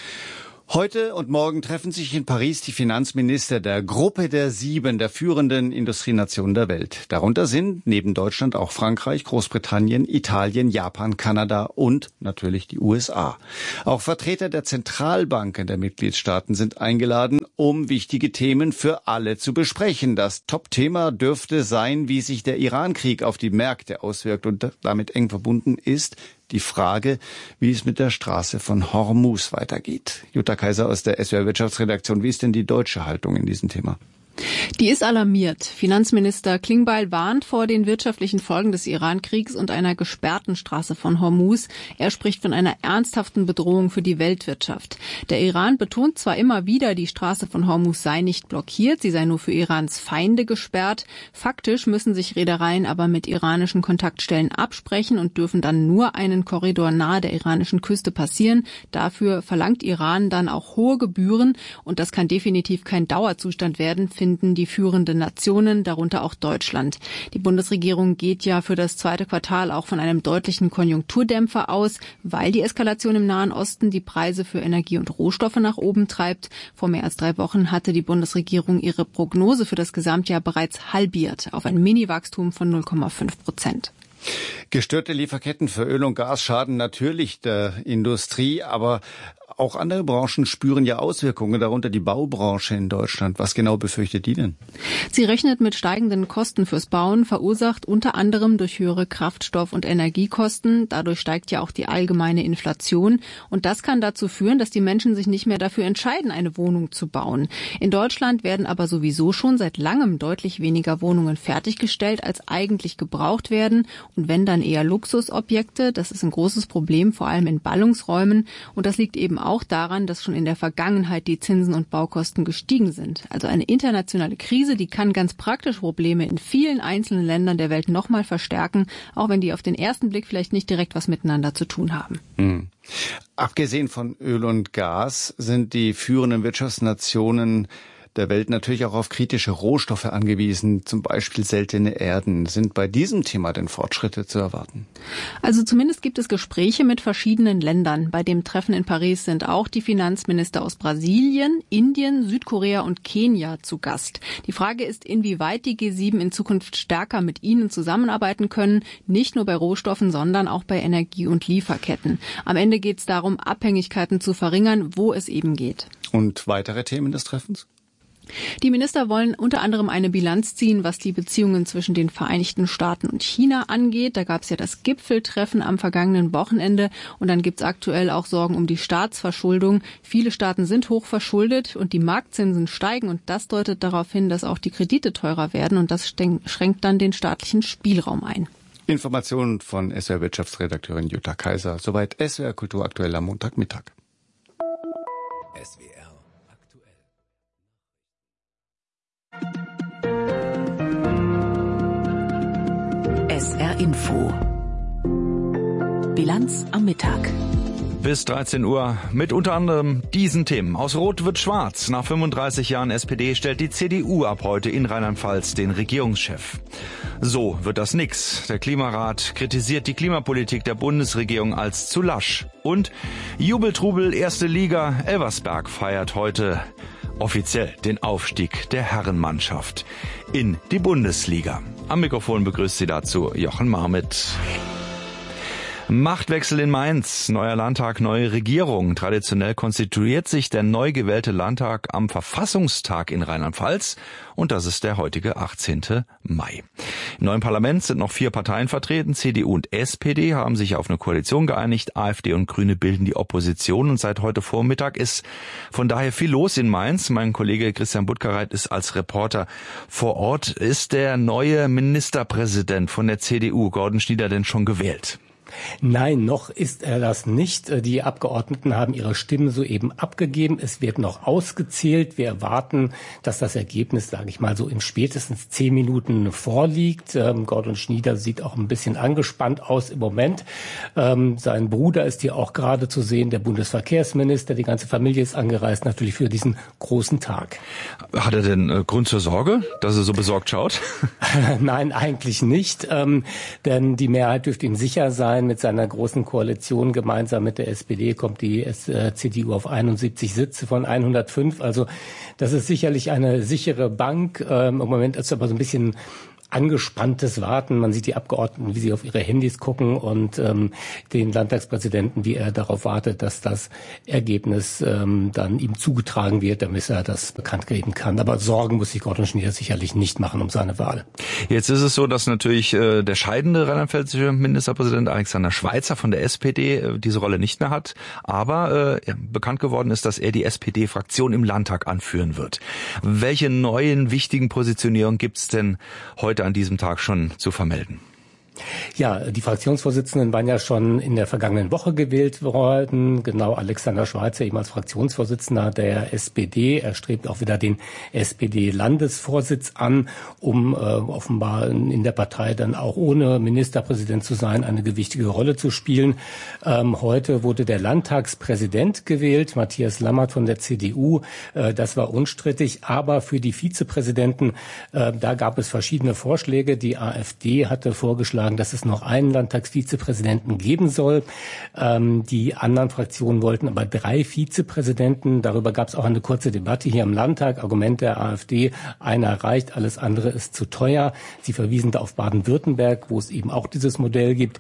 Heute und morgen treffen sich in Paris die Finanzminister der Gruppe der 7 der führenden Industrienationen der Welt. Darunter sind neben Deutschland auch Frankreich, Großbritannien, Italien, Japan, Kanada und natürlich die USA. Auch Vertreter der Zentralbanken der Mitgliedstaaten sind eingeladen, um wichtige Themen für alle zu besprechen. Das Top-Thema dürfte sein, wie sich der Iran-Krieg auf die Märkte auswirkt und damit eng verbunden ist die Frage, wie es mit der Straße von Hormuz weitergeht. Jutta Kaiser aus der SWR Wirtschaftsredaktion. Wie ist denn die deutsche Haltung in diesem Thema? Die ist alarmiert. Finanzminister Klingbeil warnt vor den wirtschaftlichen Folgen des Iran-Kriegs und einer gesperrten Straße von Hormuz. Er spricht von einer ernsthaften Bedrohung für die Weltwirtschaft. Der Iran betont zwar immer wieder, die Straße von Hormuz sei nicht blockiert, sie sei nur für Irans Feinde gesperrt. Faktisch müssen sich Reedereien aber mit iranischen Kontaktstellen absprechen und dürfen dann nur einen Korridor nahe der iranischen Küste passieren. Dafür verlangt Iran dann auch hohe Gebühren und das kann definitiv kein Dauerzustand werden, finden die führenden Nationen, darunter auch Deutschland. Die Bundesregierung geht ja für das zweite Quartal auch von einem deutlichen Konjunkturdämpfer aus, weil die Eskalation im Nahen Osten die Preise für Energie und Rohstoffe nach oben treibt. Vor mehr als 3 Wochen hatte die Bundesregierung ihre Prognose für das Gesamtjahr bereits halbiert auf ein Mini-Wachstum von 0,5%. Gestörte Lieferketten für Öl und Gas schaden natürlich der Industrie, aber auch andere Branchen spüren ja Auswirkungen, darunter die Baubranche in Deutschland. Was genau befürchtet die denn? Sie rechnet mit steigenden Kosten fürs Bauen, verursacht unter anderem durch höhere Kraftstoff- und Energiekosten. Dadurch steigt ja auch die allgemeine Inflation. Und das kann dazu führen, dass die Menschen sich nicht mehr dafür entscheiden, eine Wohnung zu bauen. In Deutschland werden aber sowieso schon seit langem deutlich weniger Wohnungen fertiggestellt, als eigentlich gebraucht werden. Und wenn, dann eher Luxusobjekte. Das ist ein großes Problem, vor allem in Ballungsräumen. Und das liegt eben auch daran, dass schon in der Vergangenheit die Zinsen und Baukosten gestiegen sind. Also eine internationale Krise, die kann ganz praktisch Probleme in vielen einzelnen Ländern der Welt nochmal verstärken, auch wenn die auf den ersten Blick vielleicht nicht direkt was miteinander zu tun haben. Abgesehen von Öl und Gas sind die führenden Wirtschaftsnationen der Welt natürlich auch auf kritische Rohstoffe angewiesen, zum Beispiel seltene Erden. Sind bei diesem Thema denn Fortschritte zu erwarten? Also zumindest gibt es Gespräche mit verschiedenen Ländern. Bei dem Treffen in Paris sind auch die Finanzminister aus Brasilien, Indien, Südkorea und Kenia zu Gast. Die Frage ist, inwieweit die G7 in Zukunft stärker mit ihnen zusammenarbeiten können, nicht nur bei Rohstoffen, sondern auch bei Energie- und Lieferketten. Am Ende geht es darum, Abhängigkeiten zu verringern, wo es eben geht. Und weitere Themen des Treffens? Die Minister wollen unter anderem eine Bilanz ziehen, was die Beziehungen zwischen den Vereinigten Staaten und China angeht. Da gab es ja das Gipfeltreffen am vergangenen Wochenende und dann gibt es aktuell auch Sorgen um die Staatsverschuldung. Viele Staaten sind hoch verschuldet und die Marktzinsen steigen und das deutet darauf hin, dass auch die Kredite teurer werden und das schränkt dann den staatlichen Spielraum ein. Informationen von SWR-Wirtschaftsredakteurin Jutta Kaiser. Soweit SWR Kultur aktuell am Montagmittag. SWR SR Info. Bilanz am Mittag. Bis 13 Uhr mit unter anderem diesen Themen. Aus Rot wird Schwarz. Nach 35 Jahren SPD stellt die CDU ab heute in Rheinland-Pfalz den Regierungschef. So wird das nix. Der Klimarat kritisiert die Klimapolitik der Bundesregierung als zu lasch. Und Jubeltrubel, erste Liga. Elversberg feiert heute offiziell den Aufstieg der Herrenmannschaft in die Bundesliga. Am Mikrofon begrüßt Sie dazu Jochen Marmit. Machtwechsel in Mainz, neuer Landtag, neue Regierung. Traditionell konstituiert sich der neu gewählte Landtag am Verfassungstag in Rheinland-Pfalz und das ist der heutige 18. Mai. Im neuen Parlament sind noch 4 Parteien vertreten. CDU und SPD haben sich auf eine Koalition geeinigt. AfD und Grüne bilden die Opposition und seit heute Vormittag ist von daher viel los in Mainz. Mein Kollege Christian Buttgereit ist als Reporter vor Ort. Ist der neue Ministerpräsident von der CDU, Gordon Schnieder, denn schon gewählt? Nein, noch ist er das nicht. Die Abgeordneten haben ihre Stimmen soeben abgegeben. Es wird noch ausgezählt. Wir erwarten, dass das Ergebnis, sage ich mal, so in spätestens 10 Minuten vorliegt. Gordon Schnieder sieht auch ein bisschen angespannt aus im Moment. Sein Bruder ist hier auch gerade zu sehen, der Bundesverkehrsminister. Die ganze Familie ist angereist, natürlich für diesen großen Tag. Hat er denn Grund zur Sorge, dass er so besorgt schaut? Nein, eigentlich nicht. Denn die Mehrheit dürfte ihm sicher sein. Mit seiner großen Koalition gemeinsam mit der SPD kommt die CDU auf 71 Sitze von 105. Also das ist sicherlich eine sichere Bank. Im Moment ist aber so ein bisschen angespanntes Warten. Man sieht die Abgeordneten, wie sie auf ihre Handys gucken und den Landtagspräsidenten, wie er darauf wartet, dass das Ergebnis dann ihm zugetragen wird, damit er das bekannt geben kann. Aber Sorgen muss sich Gordon Schnieder sicherlich nicht machen um seine Wahl. Jetzt ist es so, dass natürlich der scheidende rheinland-pfälzische Ministerpräsident Alexander Schweitzer von der SPD diese Rolle nicht mehr hat. Aber bekannt geworden ist, dass er die SPD-Fraktion im Landtag anführen wird. Welche neuen wichtigen Positionierungen gibt es denn heute an diesem Tag schon zu vermelden? Ja, die Fraktionsvorsitzenden waren ja schon in der vergangenen Woche gewählt worden. Genau, Alexander Schweitzer eben als Fraktionsvorsitzender der SPD. Er strebt auch wieder den SPD-Landesvorsitz an, um offenbar in der Partei dann auch ohne Ministerpräsident zu sein, eine gewichtige Rolle zu spielen. Heute wurde der Landtagspräsident gewählt, Matthias Lammert von der CDU. Das war unstrittig, aber für die Vizepräsidenten, da gab es verschiedene Vorschläge. Die AfD hatte vorgeschlagen, dass es noch einen Landtagsvizepräsidenten geben soll. Die anderen Fraktionen wollten aber 3 Vizepräsidenten. Darüber gab es auch eine kurze Debatte hier im Landtag. Argument der AfD, einer reicht, alles andere ist zu teuer. Sie verwiesen da auf Baden-Württemberg, wo es eben auch dieses Modell gibt.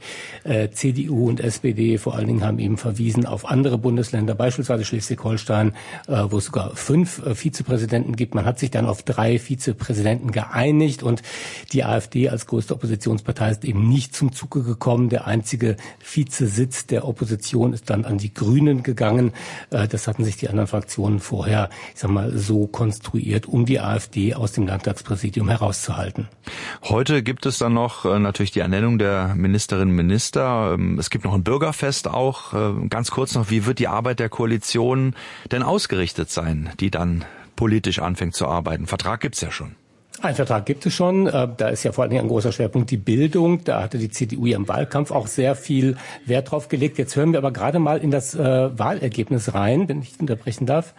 CDU und SPD vor allen Dingen haben eben verwiesen auf andere Bundesländer, beispielsweise Schleswig-Holstein, wo es sogar 5 Vizepräsidenten gibt. Man hat sich dann auf 3 Vizepräsidenten geeinigt und die AfD als größte Oppositionspartei ist eben nicht zum Zuge gekommen. Der einzige Vizesitz der Opposition ist dann an die Grünen gegangen. Das hatten sich die anderen Fraktionen vorher, ich sag mal, so konstruiert, um die AfD aus dem Landtagspräsidium herauszuhalten. Heute gibt es dann noch natürlich die Ernennung der Ministerinnen und Minister. Es gibt noch ein Bürgerfest auch. Ganz kurz noch, wie wird die Arbeit der Koalition denn ausgerichtet sein, die dann politisch anfängt zu arbeiten? Vertrag gibt's ja schon. Ein Vertrag gibt es schon. Da ist ja vor allen Dingen ein großer Schwerpunkt die Bildung. Da hatte die CDU ja im Wahlkampf auch sehr viel Wert drauf gelegt. Jetzt hören wir aber gerade mal in das Wahlergebnis rein, wenn ich unterbrechen darf.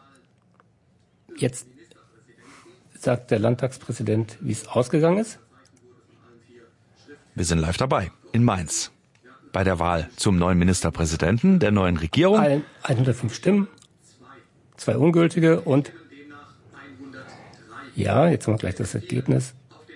Jetzt sagt der Landtagspräsident, wie es ausgegangen ist. Wir sind live dabei in Mainz bei der Wahl zum neuen Ministerpräsidenten der neuen Regierung. 105 Stimmen, 2 ungültige und ja, jetzt haben wir gleich das Ergebnis.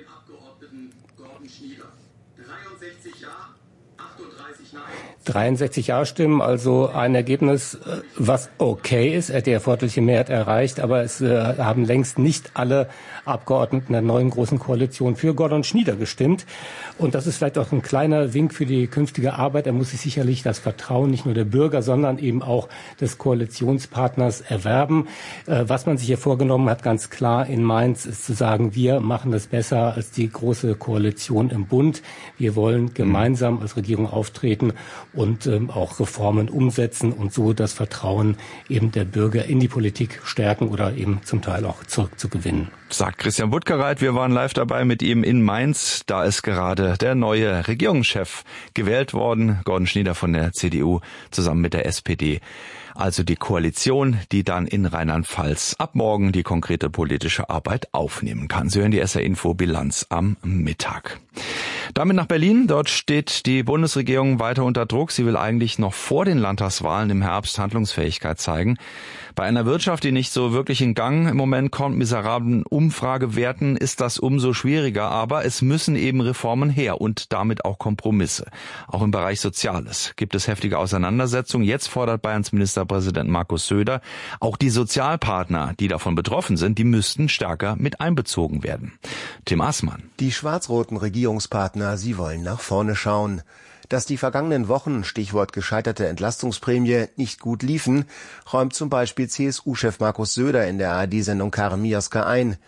63 Ja-Stimmen, also ein Ergebnis, was okay ist. Er hat die erforderliche Mehrheit erreicht, aber es haben längst nicht alle Abgeordneten der neuen großen Koalition für Gordon Schnieder gestimmt. Und das ist vielleicht auch ein kleiner Wink für die künftige Arbeit. Er muss sich sicherlich das Vertrauen nicht nur der Bürger, sondern eben auch des Koalitionspartners erwerben. Was man sich hier vorgenommen hat, ganz klar in Mainz, ist zu sagen, wir machen das besser als die große Koalition im Bund. Wir wollen gemeinsam als Regierung auftreten und auch Reformen umsetzen und so das Vertrauen eben der Bürger in die Politik stärken oder eben zum Teil auch zurückzugewinnen. Sagt Christian Buttgereit, wir waren live dabei mit ihm in Mainz. Da ist gerade der neue Regierungschef gewählt worden, Gordon Schnieder von der CDU zusammen mit der SPD. Also die Koalition, die dann in Rheinland-Pfalz ab morgen die konkrete politische Arbeit aufnehmen kann. Sie hören die SR-Info-Bilanz am Mittag. Damit nach Berlin. Dort steht die Bundesregierung weiter unter Druck. Sie will eigentlich noch vor den Landtagswahlen im Herbst Handlungsfähigkeit zeigen. Bei einer Wirtschaft, die nicht so wirklich in Gang im Moment kommt, miserablen Umfragewerten, ist das umso schwieriger. Aber es müssen eben Reformen her und damit auch Kompromisse. Auch im Bereich Soziales gibt es heftige Auseinandersetzungen. Jetzt fordert Bayerns Ministerpräsident Markus Söder, auch die Sozialpartner, die davon betroffen sind, die müssten stärker mit einbezogen werden. Tim Aßmann. Die schwarz-roten Regierungspartner, sie wollen nach vorne schauen. Dass die vergangenen Wochen, Stichwort gescheiterte Entlastungsprämie, nicht gut liefen, räumt zum Beispiel CSU-Chef Markus Söder in der ARD-Sendung Karen Miaska ein.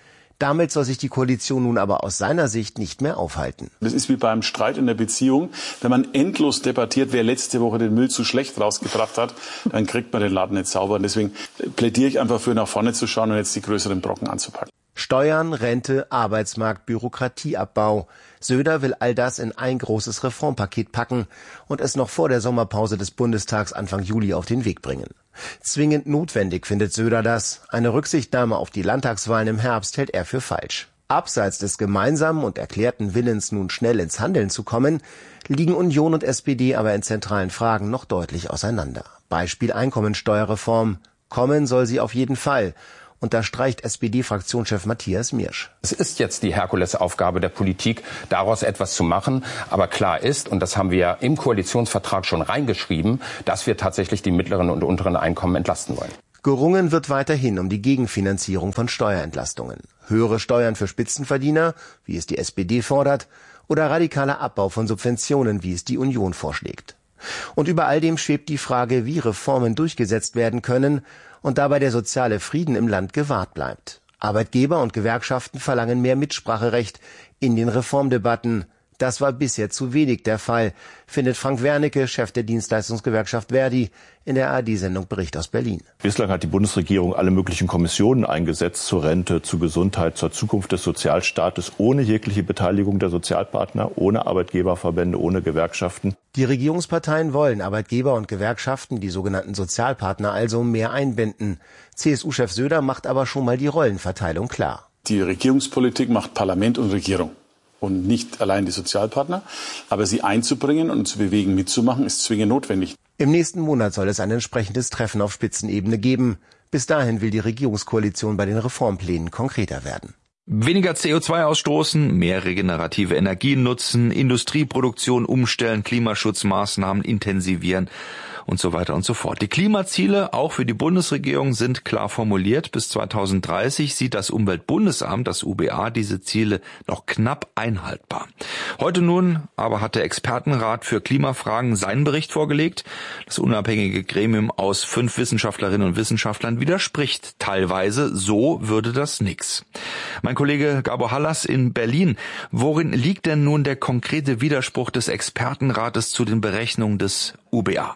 Damit soll sich die Koalition nun aber aus seiner Sicht nicht mehr aufhalten. Das ist wie beim Streit in der Beziehung. Wenn man endlos debattiert, wer letzte Woche den Müll zu schlecht rausgebracht hat, dann kriegt man den Laden nicht sauber. Und deswegen plädiere ich einfach für, nach vorne zu schauen und jetzt die größeren Brocken anzupacken. Steuern, Rente, Arbeitsmarkt, Bürokratieabbau. Söder will all das in ein großes Reformpaket packen und es noch vor der Sommerpause des Bundestags Anfang Juli auf den Weg bringen. Zwingend notwendig findet Söder das. Eine Rücksichtnahme auf die Landtagswahlen im Herbst hält er für falsch. Abseits des gemeinsamen und erklärten Willens, nun schnell ins Handeln zu kommen, liegen Union und SPD aber in zentralen Fragen noch deutlich auseinander. Beispiel Einkommensteuerreform. Kommen soll sie auf jeden Fall. Unterstreicht SPD-Fraktionschef Matthias Miersch. Es ist jetzt die Herkulesaufgabe der Politik, daraus etwas zu machen. Aber klar ist, und das haben wir ja im Koalitionsvertrag schon reingeschrieben, dass wir tatsächlich die mittleren und unteren Einkommen entlasten wollen. Gerungen wird weiterhin um die Gegenfinanzierung von Steuerentlastungen. Höhere Steuern für Spitzenverdiener, wie es die SPD fordert, oder radikaler Abbau von Subventionen, wie es die Union vorschlägt. Und über all dem schwebt die Frage, wie Reformen durchgesetzt werden können und dabei der soziale Frieden im Land gewahrt bleibt. Arbeitgeber und Gewerkschaften verlangen mehr Mitspracherecht in den Reformdebatten. Das war bisher zu wenig der Fall, findet Frank Wernicke, Chef der Dienstleistungsgewerkschaft Verdi, in der ARD-Sendung Bericht aus Berlin. Bislang hat die Bundesregierung alle möglichen Kommissionen eingesetzt zur Rente, zur Gesundheit, zur Zukunft des Sozialstaates, ohne jegliche Beteiligung der Sozialpartner, ohne Arbeitgeberverbände, ohne Gewerkschaften. Die Regierungsparteien wollen Arbeitgeber und Gewerkschaften, die sogenannten Sozialpartner, also mehr einbinden. CSU-Chef Söder macht aber schon mal die Rollenverteilung klar. Die Regierungspolitik macht Parlament und Regierung und nicht allein die Sozialpartner. Aber sie einzubringen und zu bewegen, mitzumachen, ist zwingend notwendig. Im nächsten Monat soll es ein entsprechendes Treffen auf Spitzenebene geben. Bis dahin will die Regierungskoalition bei den Reformplänen konkreter werden. Weniger CO2 ausstoßen, mehr regenerative Energien nutzen, Industrieproduktion umstellen, Klimaschutzmaßnahmen intensivieren und so weiter und so fort. Die Klimaziele, auch für die Bundesregierung, sind klar formuliert. Bis 2030 sieht das Umweltbundesamt, das UBA, diese Ziele noch knapp einhaltbar. Heute nun aber hat der Expertenrat für Klimafragen seinen Bericht vorgelegt. Das unabhängige Gremium aus 5 Wissenschaftlerinnen und Wissenschaftlern widerspricht teilweise. So würde das nix. Mein Kollege Gabor Hallas in Berlin. Worin liegt denn nun der konkrete Widerspruch des Expertenrates zu den Berechnungen des UBA?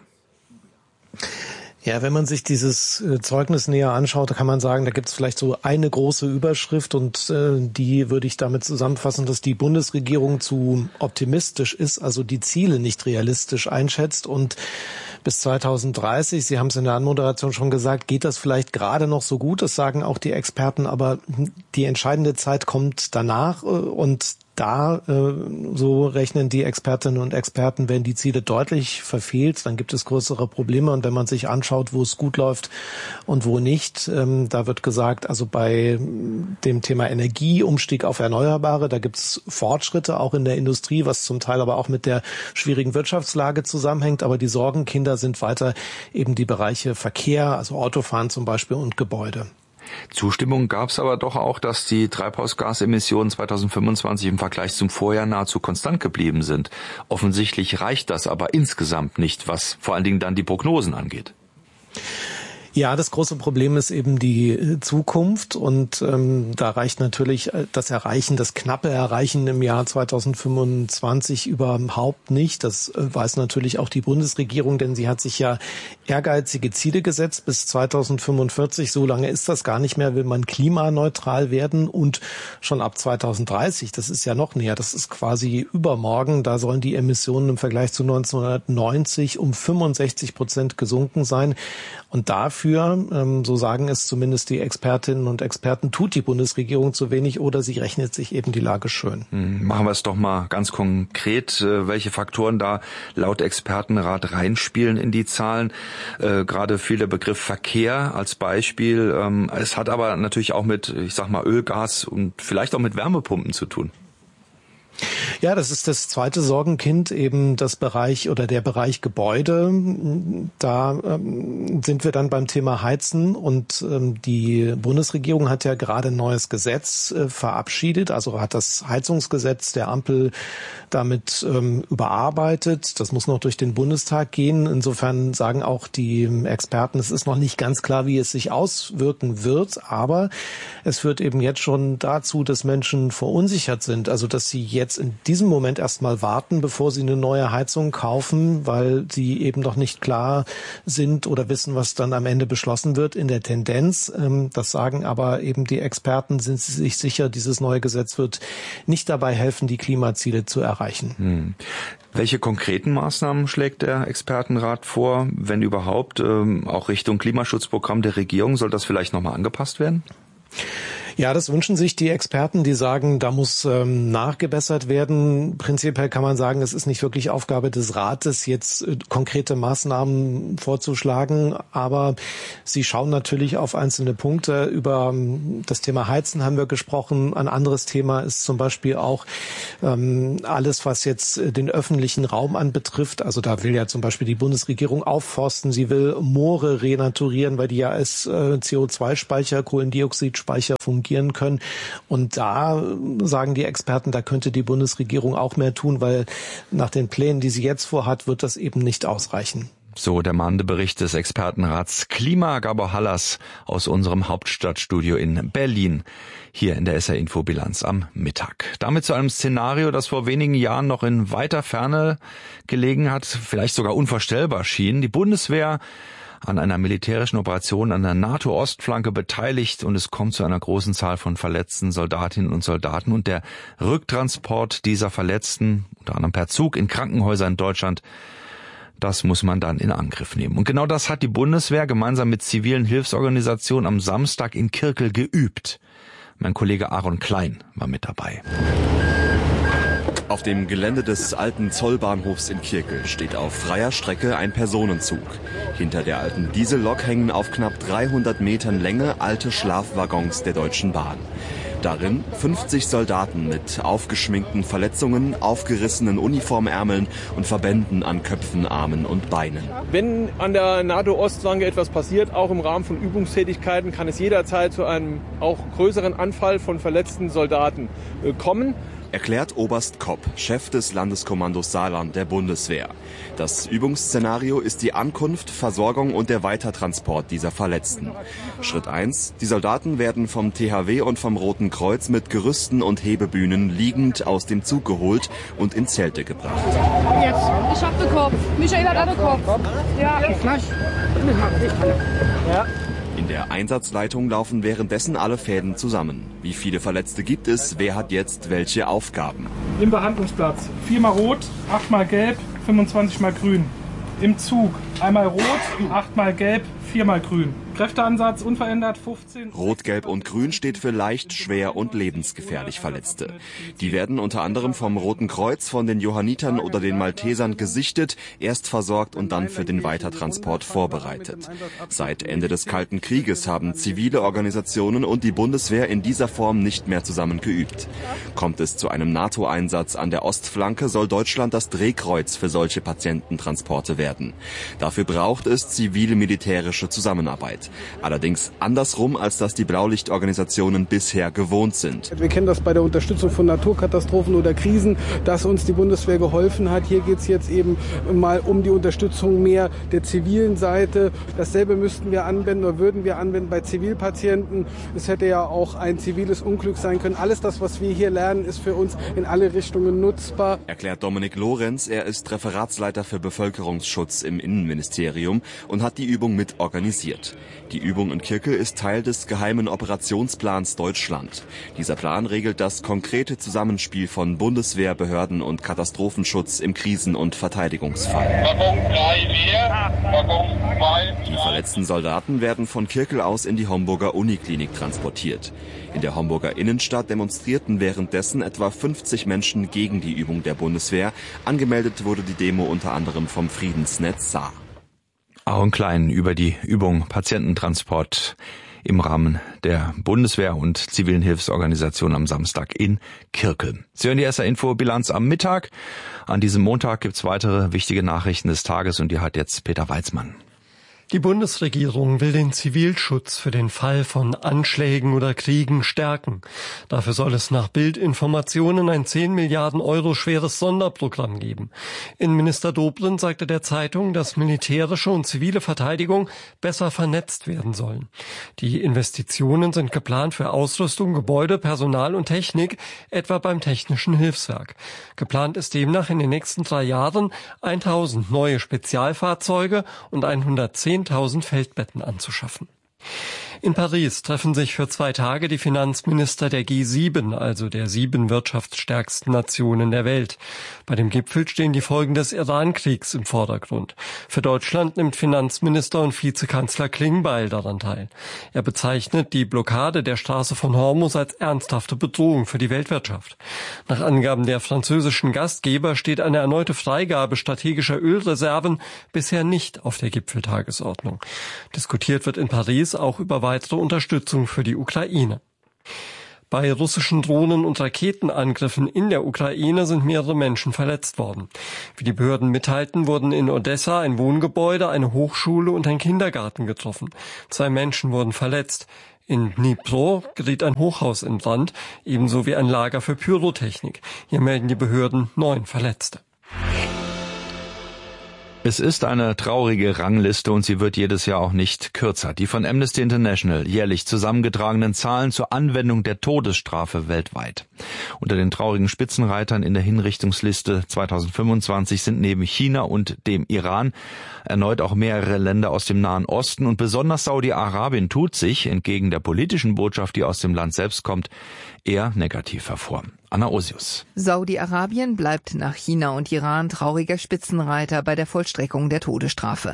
Ja, wenn man sich dieses Zeugnis näher anschaut, kann man sagen, da gibt es vielleicht so eine große Überschrift und die würde ich damit zusammenfassen, dass die Bundesregierung zu optimistisch ist, also die Ziele nicht realistisch einschätzt und bis 2030, Sie haben es in der Anmoderation schon gesagt, geht das vielleicht gerade noch so gut, das sagen auch die Experten, aber die entscheidende Zeit kommt danach und da, so rechnen die Expertinnen und Experten, werden die Ziele deutlich verfehlt, dann gibt es größere Probleme. Und wenn man sich anschaut, wo es gut läuft und wo nicht, da wird gesagt, also bei dem Thema Energieumstieg auf Erneuerbare, da gibt es Fortschritte auch in der Industrie, was zum Teil aber auch mit der schwierigen Wirtschaftslage zusammenhängt. Aber die Sorgenkinder sind weiter eben die Bereiche Verkehr, also Autofahren zum Beispiel und Gebäude. Zustimmung gab es aber doch auch, dass die Treibhausgasemissionen 2025 im Vergleich zum Vorjahr nahezu konstant geblieben sind. Offensichtlich reicht das aber insgesamt nicht, was vor allen Dingen dann die Prognosen angeht. Ja, das große Problem ist eben die Zukunft und da reicht natürlich das knappe Erreichen im Jahr 2025 überhaupt nicht. Das weiß natürlich auch die Bundesregierung, denn sie hat sich ja ehrgeizige Ziele gesetzt bis 2045. So lange ist das gar nicht mehr, will man klimaneutral werden und schon ab 2030, das ist ja noch näher, das ist quasi übermorgen, da sollen die Emissionen im Vergleich zu 1990 um 65% gesunken sein und dafür, so sagen es zumindest die Expertinnen und Experten, tut die Bundesregierung zu wenig oder sie rechnet sich eben die Lage schön. Machen wir es doch mal ganz konkret, welche Faktoren da laut Expertenrat reinspielen in die Zahlen. Gerade fiel der Begriff Verkehr als Beispiel. Es hat aber natürlich auch mit, ich sag mal, Öl, Gas und vielleicht auch mit Wärmepumpen zu tun. Ja, das ist das zweite Sorgenkind, eben der Bereich Gebäude. Da sind wir dann beim Thema Heizen und die Bundesregierung hat ja gerade ein neues Gesetz verabschiedet, also hat das Heizungsgesetz der Ampel damit überarbeitet. Das muss noch durch den Bundestag gehen. Insofern sagen auch die Experten, es ist noch nicht ganz klar, wie es sich auswirken wird, aber es führt eben jetzt schon dazu, dass Menschen verunsichert sind, also dass sie jetzt in diesem Moment erstmal warten, bevor sie eine neue Heizung kaufen, weil sie eben noch nicht klar sind oder wissen, was dann am Ende beschlossen wird in der Tendenz. Das sagen aber eben die Experten, sind sie sich sicher, dieses neue Gesetz wird nicht dabei helfen, die Klimaziele zu erreichen. Welche konkreten Maßnahmen schlägt der Expertenrat vor, wenn überhaupt, auch Richtung Klimaschutzprogramm der Regierung? Soll das vielleicht nochmal angepasst werden? Ja, das wünschen sich die Experten, die sagen, da muss nachgebessert werden. Prinzipiell kann man sagen, es ist nicht wirklich Aufgabe des Rates, jetzt konkrete Maßnahmen vorzuschlagen, aber sie schauen natürlich auf einzelne Punkte. Über das Thema Heizen haben wir gesprochen. Ein anderes Thema ist zum Beispiel auch alles, was jetzt den öffentlichen Raum anbetrifft. Also da will ja zum Beispiel die Bundesregierung aufforsten. Sie will Moore renaturieren, weil die ja als CO2-Speicher, Kohlendioxidspeicher fungieren können. Und da sagen die Experten, da könnte die Bundesregierung auch mehr tun, weil nach den Plänen, die sie jetzt vorhat, wird das eben nicht ausreichen. So der mahnende Bericht des Expertenrats Klima, Gabor Hallas aus unserem Hauptstadtstudio in Berlin, hier in der SR Info Bilanz am Mittag. Damit zu einem Szenario, das vor wenigen Jahren noch in weiter Ferne gelegen hat, vielleicht sogar unvorstellbar schien. Die Bundeswehr an einer militärischen Operation an der NATO-Ostflanke beteiligt und es kommt zu einer großen Zahl von verletzten Soldatinnen und Soldaten und der Rücktransport dieser Verletzten, unter anderem per Zug in Krankenhäuser in Deutschland, das muss man dann in Angriff nehmen. Und genau das hat die Bundeswehr gemeinsam mit zivilen Hilfsorganisationen am Samstag in Kirkel geübt. Mein Kollege Aaron Klein war mit dabei. Auf dem Gelände des alten Zollbahnhofs in Kirkel steht auf freier Strecke ein Personenzug. Hinter der alten Diesellok hängen auf knapp 300 Metern Länge alte Schlafwaggons der Deutschen Bahn. Darin 50 Soldaten mit aufgeschminkten Verletzungen, aufgerissenen Uniformärmeln und Verbänden an Köpfen, Armen und Beinen. Wenn an der NATO-Ostflanke etwas passiert, auch im Rahmen von Übungstätigkeiten, kann es jederzeit zu einem auch größeren Anfall von verletzten Soldaten kommen. Erklärt Oberst Kopp, Chef des Landeskommandos Saarland der Bundeswehr. Das Übungsszenario ist die Ankunft, Versorgung und der Weitertransport dieser Verletzten. Schritt 1. Die Soldaten werden vom THW und vom Roten Kreuz mit Gerüsten und Hebebühnen liegend aus dem Zug geholt und in Zelte gebracht. Jetzt, ich hab den Kopf. Michael hat auch den Kopf. Ja, gleich. Ja. In der Einsatzleitung laufen währenddessen alle Fäden zusammen. Wie viele Verletzte gibt es? Wer hat jetzt welche Aufgaben? Im Behandlungsplatz 4-mal rot, 8-mal gelb, 25-mal grün. Im Zug einmal rot, 8-mal gelb, 4-mal grün. Kräfteansatz unverändert 15. Rot, Gelb und Grün steht für leicht, schwer und lebensgefährlich Verletzte. Die werden unter anderem vom Roten Kreuz, von den Johannitern oder den Maltesern gesichtet, erst versorgt und dann für den Weitertransport vorbereitet. Seit Ende des Kalten Krieges haben zivile Organisationen und die Bundeswehr in dieser Form nicht mehr zusammen geübt. Kommt es zu einem NATO-Einsatz an der Ostflanke, soll Deutschland das Drehkreuz für solche Patiententransporte werden. Dafür braucht es zivil-militärische Zusammenarbeit. Allerdings andersrum, als das die Blaulichtorganisationen bisher gewohnt sind. Wir kennen das bei der Unterstützung von Naturkatastrophen oder Krisen, dass uns die Bundeswehr geholfen hat. Hier geht es jetzt eben mal um die Unterstützung mehr der zivilen Seite. Dasselbe müssten wir anwenden oder würden wir anwenden bei Zivilpatienten. Es hätte ja auch ein ziviles Unglück sein können. Alles das, was wir hier lernen, ist für uns in alle Richtungen nutzbar. Erklärt Dominik Lorenz, er ist Referatsleiter für Bevölkerungsschutz im Innenministerium und hat die Übung mit organisiert. Die Übung in Kirkel ist Teil des geheimen Operationsplans Deutschland. Dieser Plan regelt das konkrete Zusammenspiel von Bundeswehr, Behörden und Katastrophenschutz im Krisen- und Verteidigungsfall. Die verletzten Soldaten werden von Kirkel aus in die Homburger Uniklinik transportiert. In der Homburger Innenstadt demonstrierten währenddessen etwa 50 Menschen gegen die Übung der Bundeswehr. Angemeldet wurde die Demo unter anderem vom Friedensnetz Saar. Aaron Klein über die Übung Patiententransport im Rahmen der Bundeswehr und zivilen Hilfsorganisation am Samstag in Kirkel. Sie hören die SR-Info-Bilanz am Mittag. An diesem Montag gibt's weitere wichtige Nachrichten des Tages und die hat jetzt Peter Weizmann. Die Bundesregierung will den Zivilschutz für den Fall von Anschlägen oder Kriegen stärken. Dafür soll es nach Bild-Informationen ein 10 Milliarden Euro schweres Sonderprogramm geben. Innenminister Dobrindt sagte der Zeitung, dass militärische und zivile Verteidigung besser vernetzt werden sollen. Die Investitionen sind geplant für Ausrüstung, Gebäude, Personal und Technik, etwa beim Technischen Hilfswerk. Geplant ist demnach in den nächsten 3 Jahren 1000 neue Spezialfahrzeuge und 110.000 Feldbetten anzuschaffen. In Paris treffen sich für 2 Tage die Finanzminister der G7, also der 7 wirtschaftsstärksten Nationen der Welt. Bei dem Gipfel stehen die Folgen des Iran-Kriegs im Vordergrund. Für Deutschland nimmt Finanzminister und Vizekanzler Klingbeil daran teil. Er bezeichnet die Blockade der Straße von Hormuz als ernsthafte Bedrohung für die Weltwirtschaft. Nach Angaben der französischen Gastgeber steht eine erneute Freigabe strategischer Ölreserven bisher nicht auf der Gipfeltagesordnung. Diskutiert wird in Paris auch über weitere Unterstützung für die Ukraine. Bei russischen Drohnen- und Raketenangriffen in der Ukraine sind mehrere Menschen verletzt worden. Wie die Behörden mitteilten, wurden in Odessa ein Wohngebäude, eine Hochschule und ein Kindergarten getroffen. 2 Menschen wurden verletzt. In Dnipro geriet ein Hochhaus in Brand, ebenso wie ein Lager für Pyrotechnik. Hier melden die Behörden 9 Verletzte. Es ist eine traurige Rangliste und sie wird jedes Jahr auch nicht kürzer. Die von Amnesty International jährlich zusammengetragenen Zahlen zur Anwendung der Todesstrafe weltweit. Unter den traurigen Spitzenreitern in der Hinrichtungsliste 2025 sind neben China und dem Iran erneut auch mehrere Länder aus dem Nahen Osten und besonders Saudi-Arabien tut sich, entgegen der politischen Botschaft, die aus dem Land selbst kommt, eher negativ hervor. Anna Osius. Saudi-Arabien bleibt nach China und Iran trauriger Spitzenreiter bei der Vollstreckung der Todesstrafe.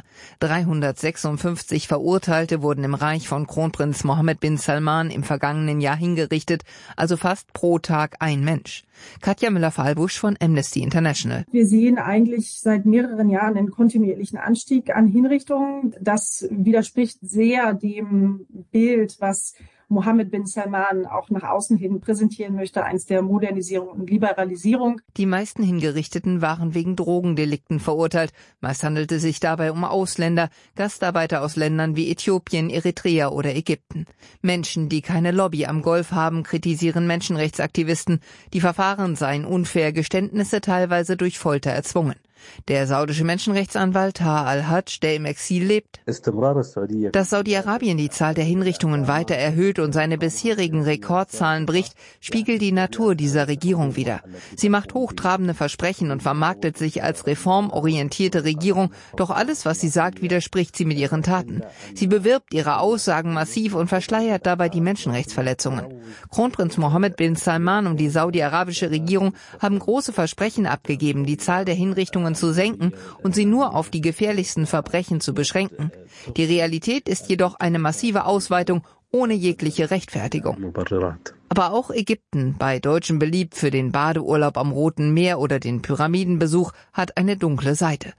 356 Verurteilte wurden im Reich von Kronprinz Mohammed bin Salman im vergangenen Jahr hingerichtet, also fast pro Tag ein Mensch. Katja Müller-Fahlbusch von Amnesty International. Wir sehen eigentlich seit mehreren Jahren einen kontinuierlichen Anstieg an Hinrichtungen. Das widerspricht sehr dem Bild, was Mohammed bin Salman auch nach außen hin präsentieren möchte, eins der Modernisierung und Liberalisierung. Die meisten Hingerichteten waren wegen Drogendelikten verurteilt. Meist handelte es sich dabei um Ausländer, Gastarbeiter aus Ländern wie Äthiopien, Eritrea oder Ägypten. Menschen, die keine Lobby am Golf haben, kritisieren Menschenrechtsaktivisten. Die Verfahren seien unfair, Geständnisse teilweise durch Folter erzwungen. Der saudische Menschenrechtsanwalt Taha al-Hajj, der im Exil lebt, dass Saudi-Arabien die Zahl der Hinrichtungen weiter erhöht und seine bisherigen Rekordzahlen bricht, spiegelt die Natur dieser Regierung wider. Sie macht hochtrabende Versprechen und vermarktet sich als reformorientierte Regierung, doch alles, was sie sagt, widerspricht sie mit ihren Taten. Sie bewirbt ihre Aussagen massiv und verschleiert dabei die Menschenrechtsverletzungen. Kronprinz Mohammed bin Salman und die saudi-arabische Regierung haben große Versprechen abgegeben, die Zahl der Hinrichtungen zu senken und sie nur auf die gefährlichsten Verbrechen zu beschränken. Die Realität ist jedoch eine massive Ausweitung ohne jegliche Rechtfertigung. Aber auch Ägypten, bei Deutschen beliebt für den Badeurlaub am Roten Meer oder den Pyramidenbesuch, hat eine dunkle Seite.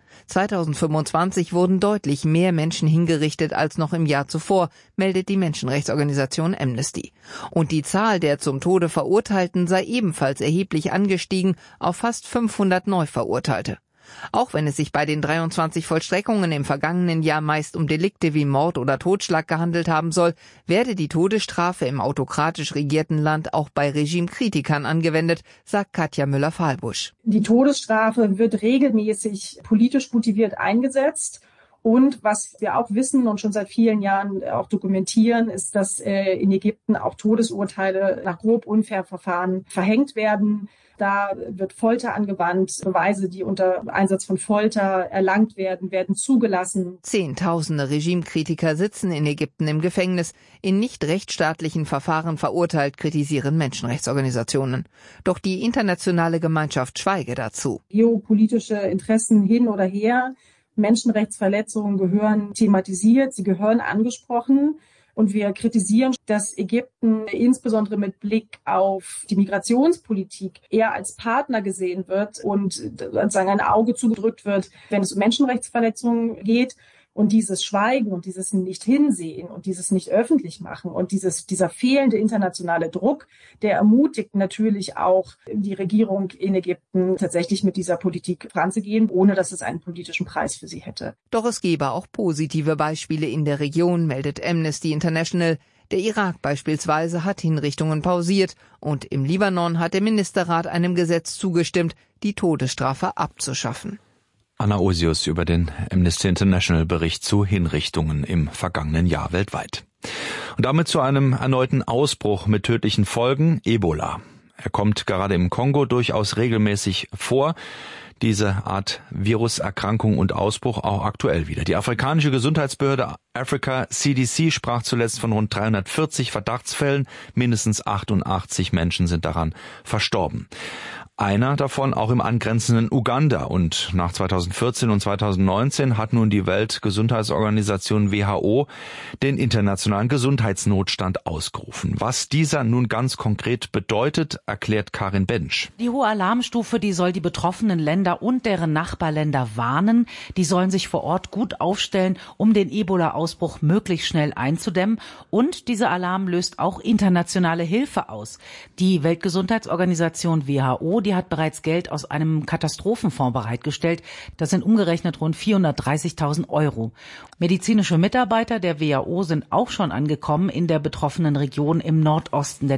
2025 wurden deutlich mehr Menschen hingerichtet als noch im Jahr zuvor, meldet die Menschenrechtsorganisation Amnesty. Und die Zahl der zum Tode Verurteilten sei ebenfalls erheblich angestiegen auf fast 500 Neuverurteilte. Auch wenn es sich bei den 23 Vollstreckungen im vergangenen Jahr meist um Delikte wie Mord oder Totschlag gehandelt haben soll, werde die Todesstrafe im autokratisch regierten Land auch bei Regimekritikern angewendet, sagt Katja Müller-Fahlbusch. Die Todesstrafe wird regelmäßig politisch motiviert eingesetzt. Und was wir auch wissen und schon seit vielen Jahren auch dokumentieren, ist, dass in Ägypten auch Todesurteile nach grob unfair Verfahren verhängt werden. Da wird Folter angewandt. Beweise, die unter Einsatz von Folter erlangt werden, werden zugelassen. Zehntausende Regimekritiker sitzen in Ägypten im Gefängnis. In nicht rechtsstaatlichen Verfahren verurteilt, kritisieren Menschenrechtsorganisationen. Doch die internationale Gemeinschaft schweige dazu. Geopolitische Interessen hin oder her. Menschenrechtsverletzungen gehören thematisiert, sie gehören angesprochen. Und wir kritisieren, dass Ägypten insbesondere mit Blick auf die Migrationspolitik eher als Partner gesehen wird und sozusagen ein Auge zugedrückt wird, wenn es um Menschenrechtsverletzungen geht. Und dieses Schweigen und dieses Nicht-Hinsehen und dieses Nicht-Öffentlich-Machen und dieser fehlende internationale Druck, der ermutigt natürlich auch die Regierung in Ägypten, tatsächlich mit dieser Politik voranzugehen, ohne dass es einen politischen Preis für sie hätte. Doch es gebe auch positive Beispiele in der Region, meldet Amnesty International. Der Irak beispielsweise hat Hinrichtungen pausiert und im Libanon hat der Ministerrat einem Gesetz zugestimmt, die Todesstrafe abzuschaffen. Anna Osius über den Amnesty International Bericht zu Hinrichtungen im vergangenen Jahr weltweit. Und damit zu einem erneuten Ausbruch mit tödlichen Folgen, Ebola. Er kommt gerade im Kongo durchaus regelmäßig vor. Diese Art Viruserkrankung und Ausbruch auch aktuell wieder. Die afrikanische Gesundheitsbehörde Africa CDC sprach zuletzt von rund 340 Verdachtsfällen. Mindestens 88 Menschen sind daran verstorben. Einer davon auch im angrenzenden Uganda. Und nach 2014 und 2019 hat nun die Weltgesundheitsorganisation WHO den internationalen Gesundheitsnotstand ausgerufen. Was dieser nun ganz konkret bedeutet, erklärt Karin Bensch. Die hohe Alarmstufe, die soll die betroffenen Länder und deren Nachbarländer warnen. Die sollen sich vor Ort gut aufstellen, um den Ebola-Ausbruch möglichst schnell einzudämmen. Und dieser Alarm löst auch internationale Hilfe aus. Die Weltgesundheitsorganisation WHO, die hat bereits Geld aus einem Katastrophenfonds bereitgestellt. Das sind umgerechnet rund 430.000 €. Medizinische Mitarbeiter der WHO sind auch schon angekommen in der betroffenen Region im Nordosten der